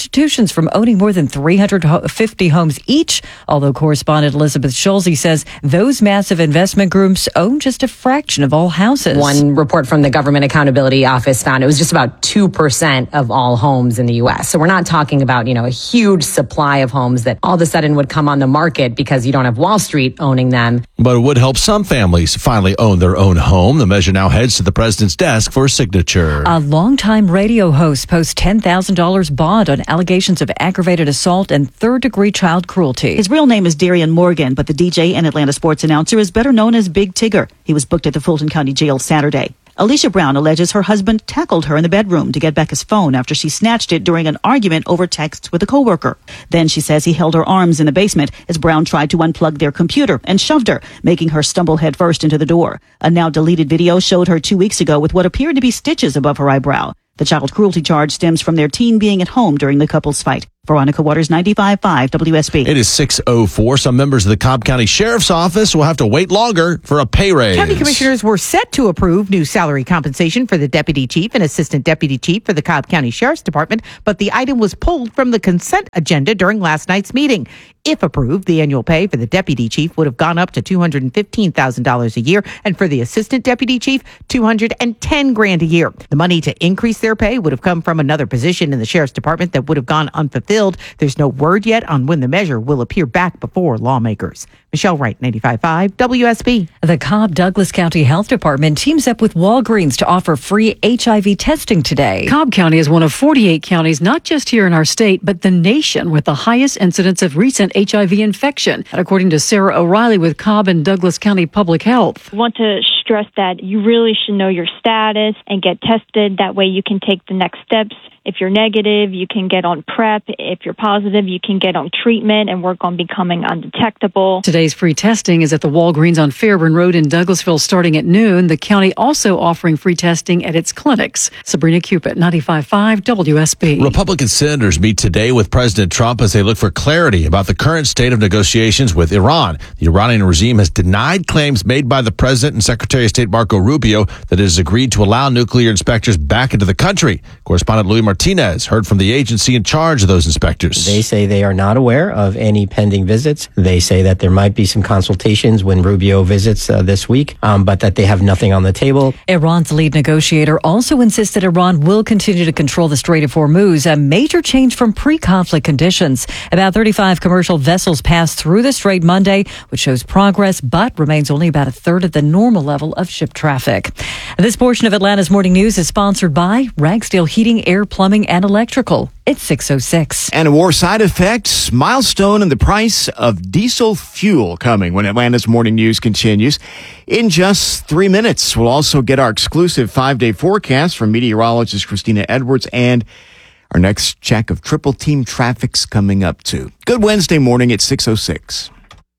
Speaker 1: institutions from owning more than three hundred fifty homes each, although correspondent Elizabeth Schulze says those massive investment groups own just a fraction of all houses.
Speaker 10: One report from the Government Accountability Office found it was just about two percent of all homes in the U S. So we're not talking about, you know, a huge supply of homes that all of a sudden would come on the market because you don't have Wall Street owning them.
Speaker 2: But it would help some families finally own their own home. The measure now heads to the president's desk for signature.
Speaker 1: A longtime radio host posts ten thousand dollars bond on allegations of aggravated assault and third-degree child cruelty.
Speaker 11: His real name is Darian Morgan, but the D J and Atlanta sports announcer is better known as Big Tigger. He was booked at the Fulton County Jail Saturday. Alicia Brown alleges her husband tackled her in the bedroom to get back his phone after she snatched it during an argument over texts with a coworker. Then she says he held her arms in the basement as Brown tried to unplug their computer and shoved her, making her stumble headfirst into the door. A now deleted video showed her two weeks ago with what appeared to be stitches above her eyebrow. The child cruelty charge stems from their teen being at home during the couple's fight. Veronica Waters, ninety-five point five W S B.
Speaker 2: It is six oh four. Some members of the Cobb County Sheriff's Office will have to wait longer for a pay raise.
Speaker 12: County commissioners were set to approve new salary compensation for the deputy chief and assistant deputy chief for the Cobb County Sheriff's Department, but the item was pulled from the consent agenda during last night's meeting. If approved, the annual pay for the deputy chief would have gone up to two hundred fifteen thousand dollars a year, and for the assistant deputy chief, two hundred ten grand a year. The money to increase their pay would have come from another position in the Sheriff's Department that would have gone unfulfilled. There's no word yet on when the measure will appear back before lawmakers. Michelle Wright, ninety-five point five W S B.
Speaker 1: The Cobb Douglas County Health Department teams up with Walgreens to offer free H I V testing today.
Speaker 17: Cobb County is one of forty-eight counties, not just here in our state, but the nation, with the highest incidence of recent H I V infection, according to Sarah O'Reilly with Cobb and Douglas County Public Health.
Speaker 19: I want to stress that you really should know your status and get tested. That way you can take the next steps. If you're negative, you can get on PrEP. If you're positive, you can get on treatment and work on becoming undetectable.
Speaker 17: Today's free testing is at the Walgreens on Fairburn Road in Douglasville starting at noon. The county also offering free testing at its clinics. Sabrina Cupid, ninety-five point five W S B.
Speaker 2: Republican senators meet today with President Trump as they look for clarity about the current state of negotiations with Iran. The Iranian regime has denied claims made by the president and Secretary of State Marco Rubio that it has agreed to allow nuclear inspectors back into the country. Correspondent Louis Martinez heard from the agency in charge of those inspectors.
Speaker 20: They say they are not aware of any pending visits. They say that there might be some consultations when Rubio visits uh, this week, um, but that they have nothing on the table.
Speaker 1: Iran's lead negotiator also insists that Iran will continue to control the Strait of Hormuz, a major change from pre-conflict conditions. About thirty-five commercial vessels passed through the strait Monday, which shows progress, but remains only about a third of the normal level of ship traffic. This portion of Atlanta's Morning News is sponsored by Ragsdale Heating, Air, Plumbing, and Electrical. It's six oh six.
Speaker 6: And more side effects, milestone in the price of diesel fuel coming when Atlanta's Morning News continues. In just three minutes, we'll also get our exclusive five-day forecast from meteorologist Christina Edwards, and our next check of triple team traffic's coming up too. Good Wednesday morning at six oh six.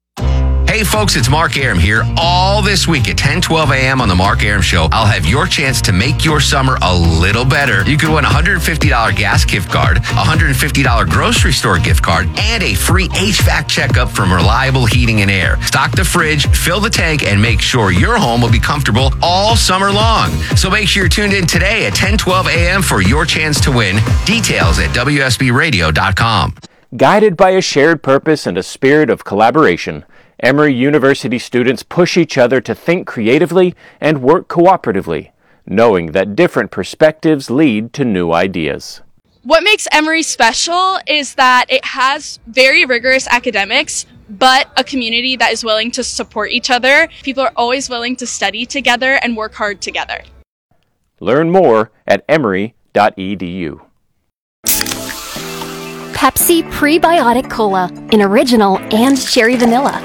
Speaker 21: Hey folks, it's Mark Aram here. All this week at ten twelve a.m. on the Mark Aram Show, I'll have your chance to make your summer a little better. You could win a one hundred fifty dollars gas gift card, a one hundred fifty dollars grocery store gift card, and a free H V A C checkup from Reliable Heating and Air. Stock the fridge, fill the tank, and make sure your home will be comfortable all summer long. So make sure you're tuned in today at ten twelve a.m. for your chance to win. Details at W S B radio dot com.
Speaker 23: Guided by a shared purpose and a spirit of collaboration, Emory University students push each other to think creatively and work cooperatively, knowing that different perspectives lead to new ideas.
Speaker 26: What makes Emory special is that it has very rigorous academics, but a community that is willing to support each other. People are always willing to study together and work hard together.
Speaker 23: Learn more at emory dot e d u.
Speaker 9: Pepsi Prebiotic Cola in original and cherry vanilla.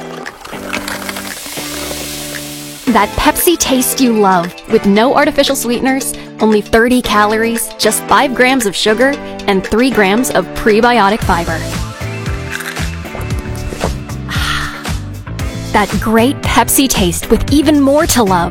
Speaker 9: That Pepsi taste you love, with no artificial sweeteners, only thirty calories, just five grams of sugar, and three grams of prebiotic fiber. That great Pepsi taste with even more to love.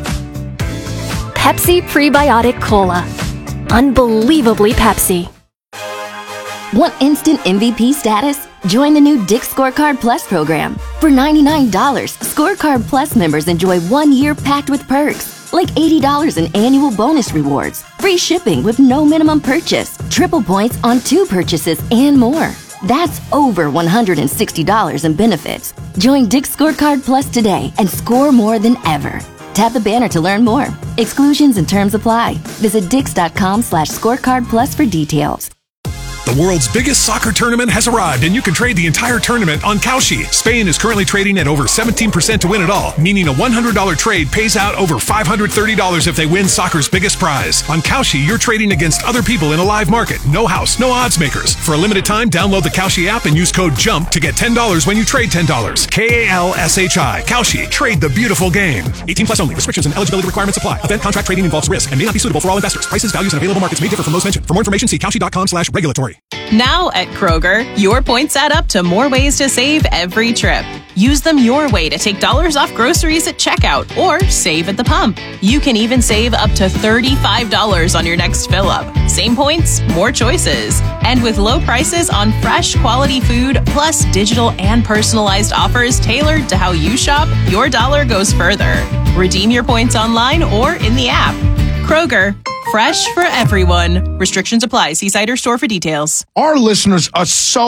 Speaker 9: Pepsi Prebiotic Cola. Unbelievably Pepsi. Want instant M V P status? Join the new Dick's Scorecard Plus program. For ninety-nine dollars, Scorecard Plus members enjoy one year packed with perks, like eighty dollars in annual bonus rewards, free shipping with no minimum purchase, triple points on two purchases, and more. That's over one hundred sixty dollars in benefits. Join Dick's Scorecard Plus today and score more than ever. Tap the banner to learn more. Exclusions and terms apply. Visit dix.com slash scorecard plus for details.
Speaker 3: The world's biggest soccer tournament has arrived, and you can trade the entire tournament on Kalshi. Spain is currently trading at over seventeen percent to win it all, meaning a one hundred dollars trade pays out over five hundred thirty dollars if they win soccer's biggest prize. On Kalshi, you're trading against other people in a live market. No house, no odds makers. For a limited time, download the Kalshi app and use code JUMP to get ten dollars when you trade ten dollars. K A L S H I. Kalshi. Trade the beautiful game. eighteen plus only. Restrictions and eligibility requirements apply. Event contract trading involves risk and may not be suitable for all investors. Prices, values, and available markets may differ from those mentioned. For more information, see Kalshi.com slash regulatory.
Speaker 4: Now at Kroger, your points add up to more ways to save every trip. Use them your way to take dollars off groceries at checkout or save at the pump. You can even save up to thirty-five dollars on your next fill up. Same points, more choices. And with low prices on fresh, quality food, plus digital and personalized offers tailored to how you shop, your dollar goes further. Redeem your points online or in the app. Kroger, fresh for everyone. Restrictions apply. See site or store for details.
Speaker 5: Our listeners are so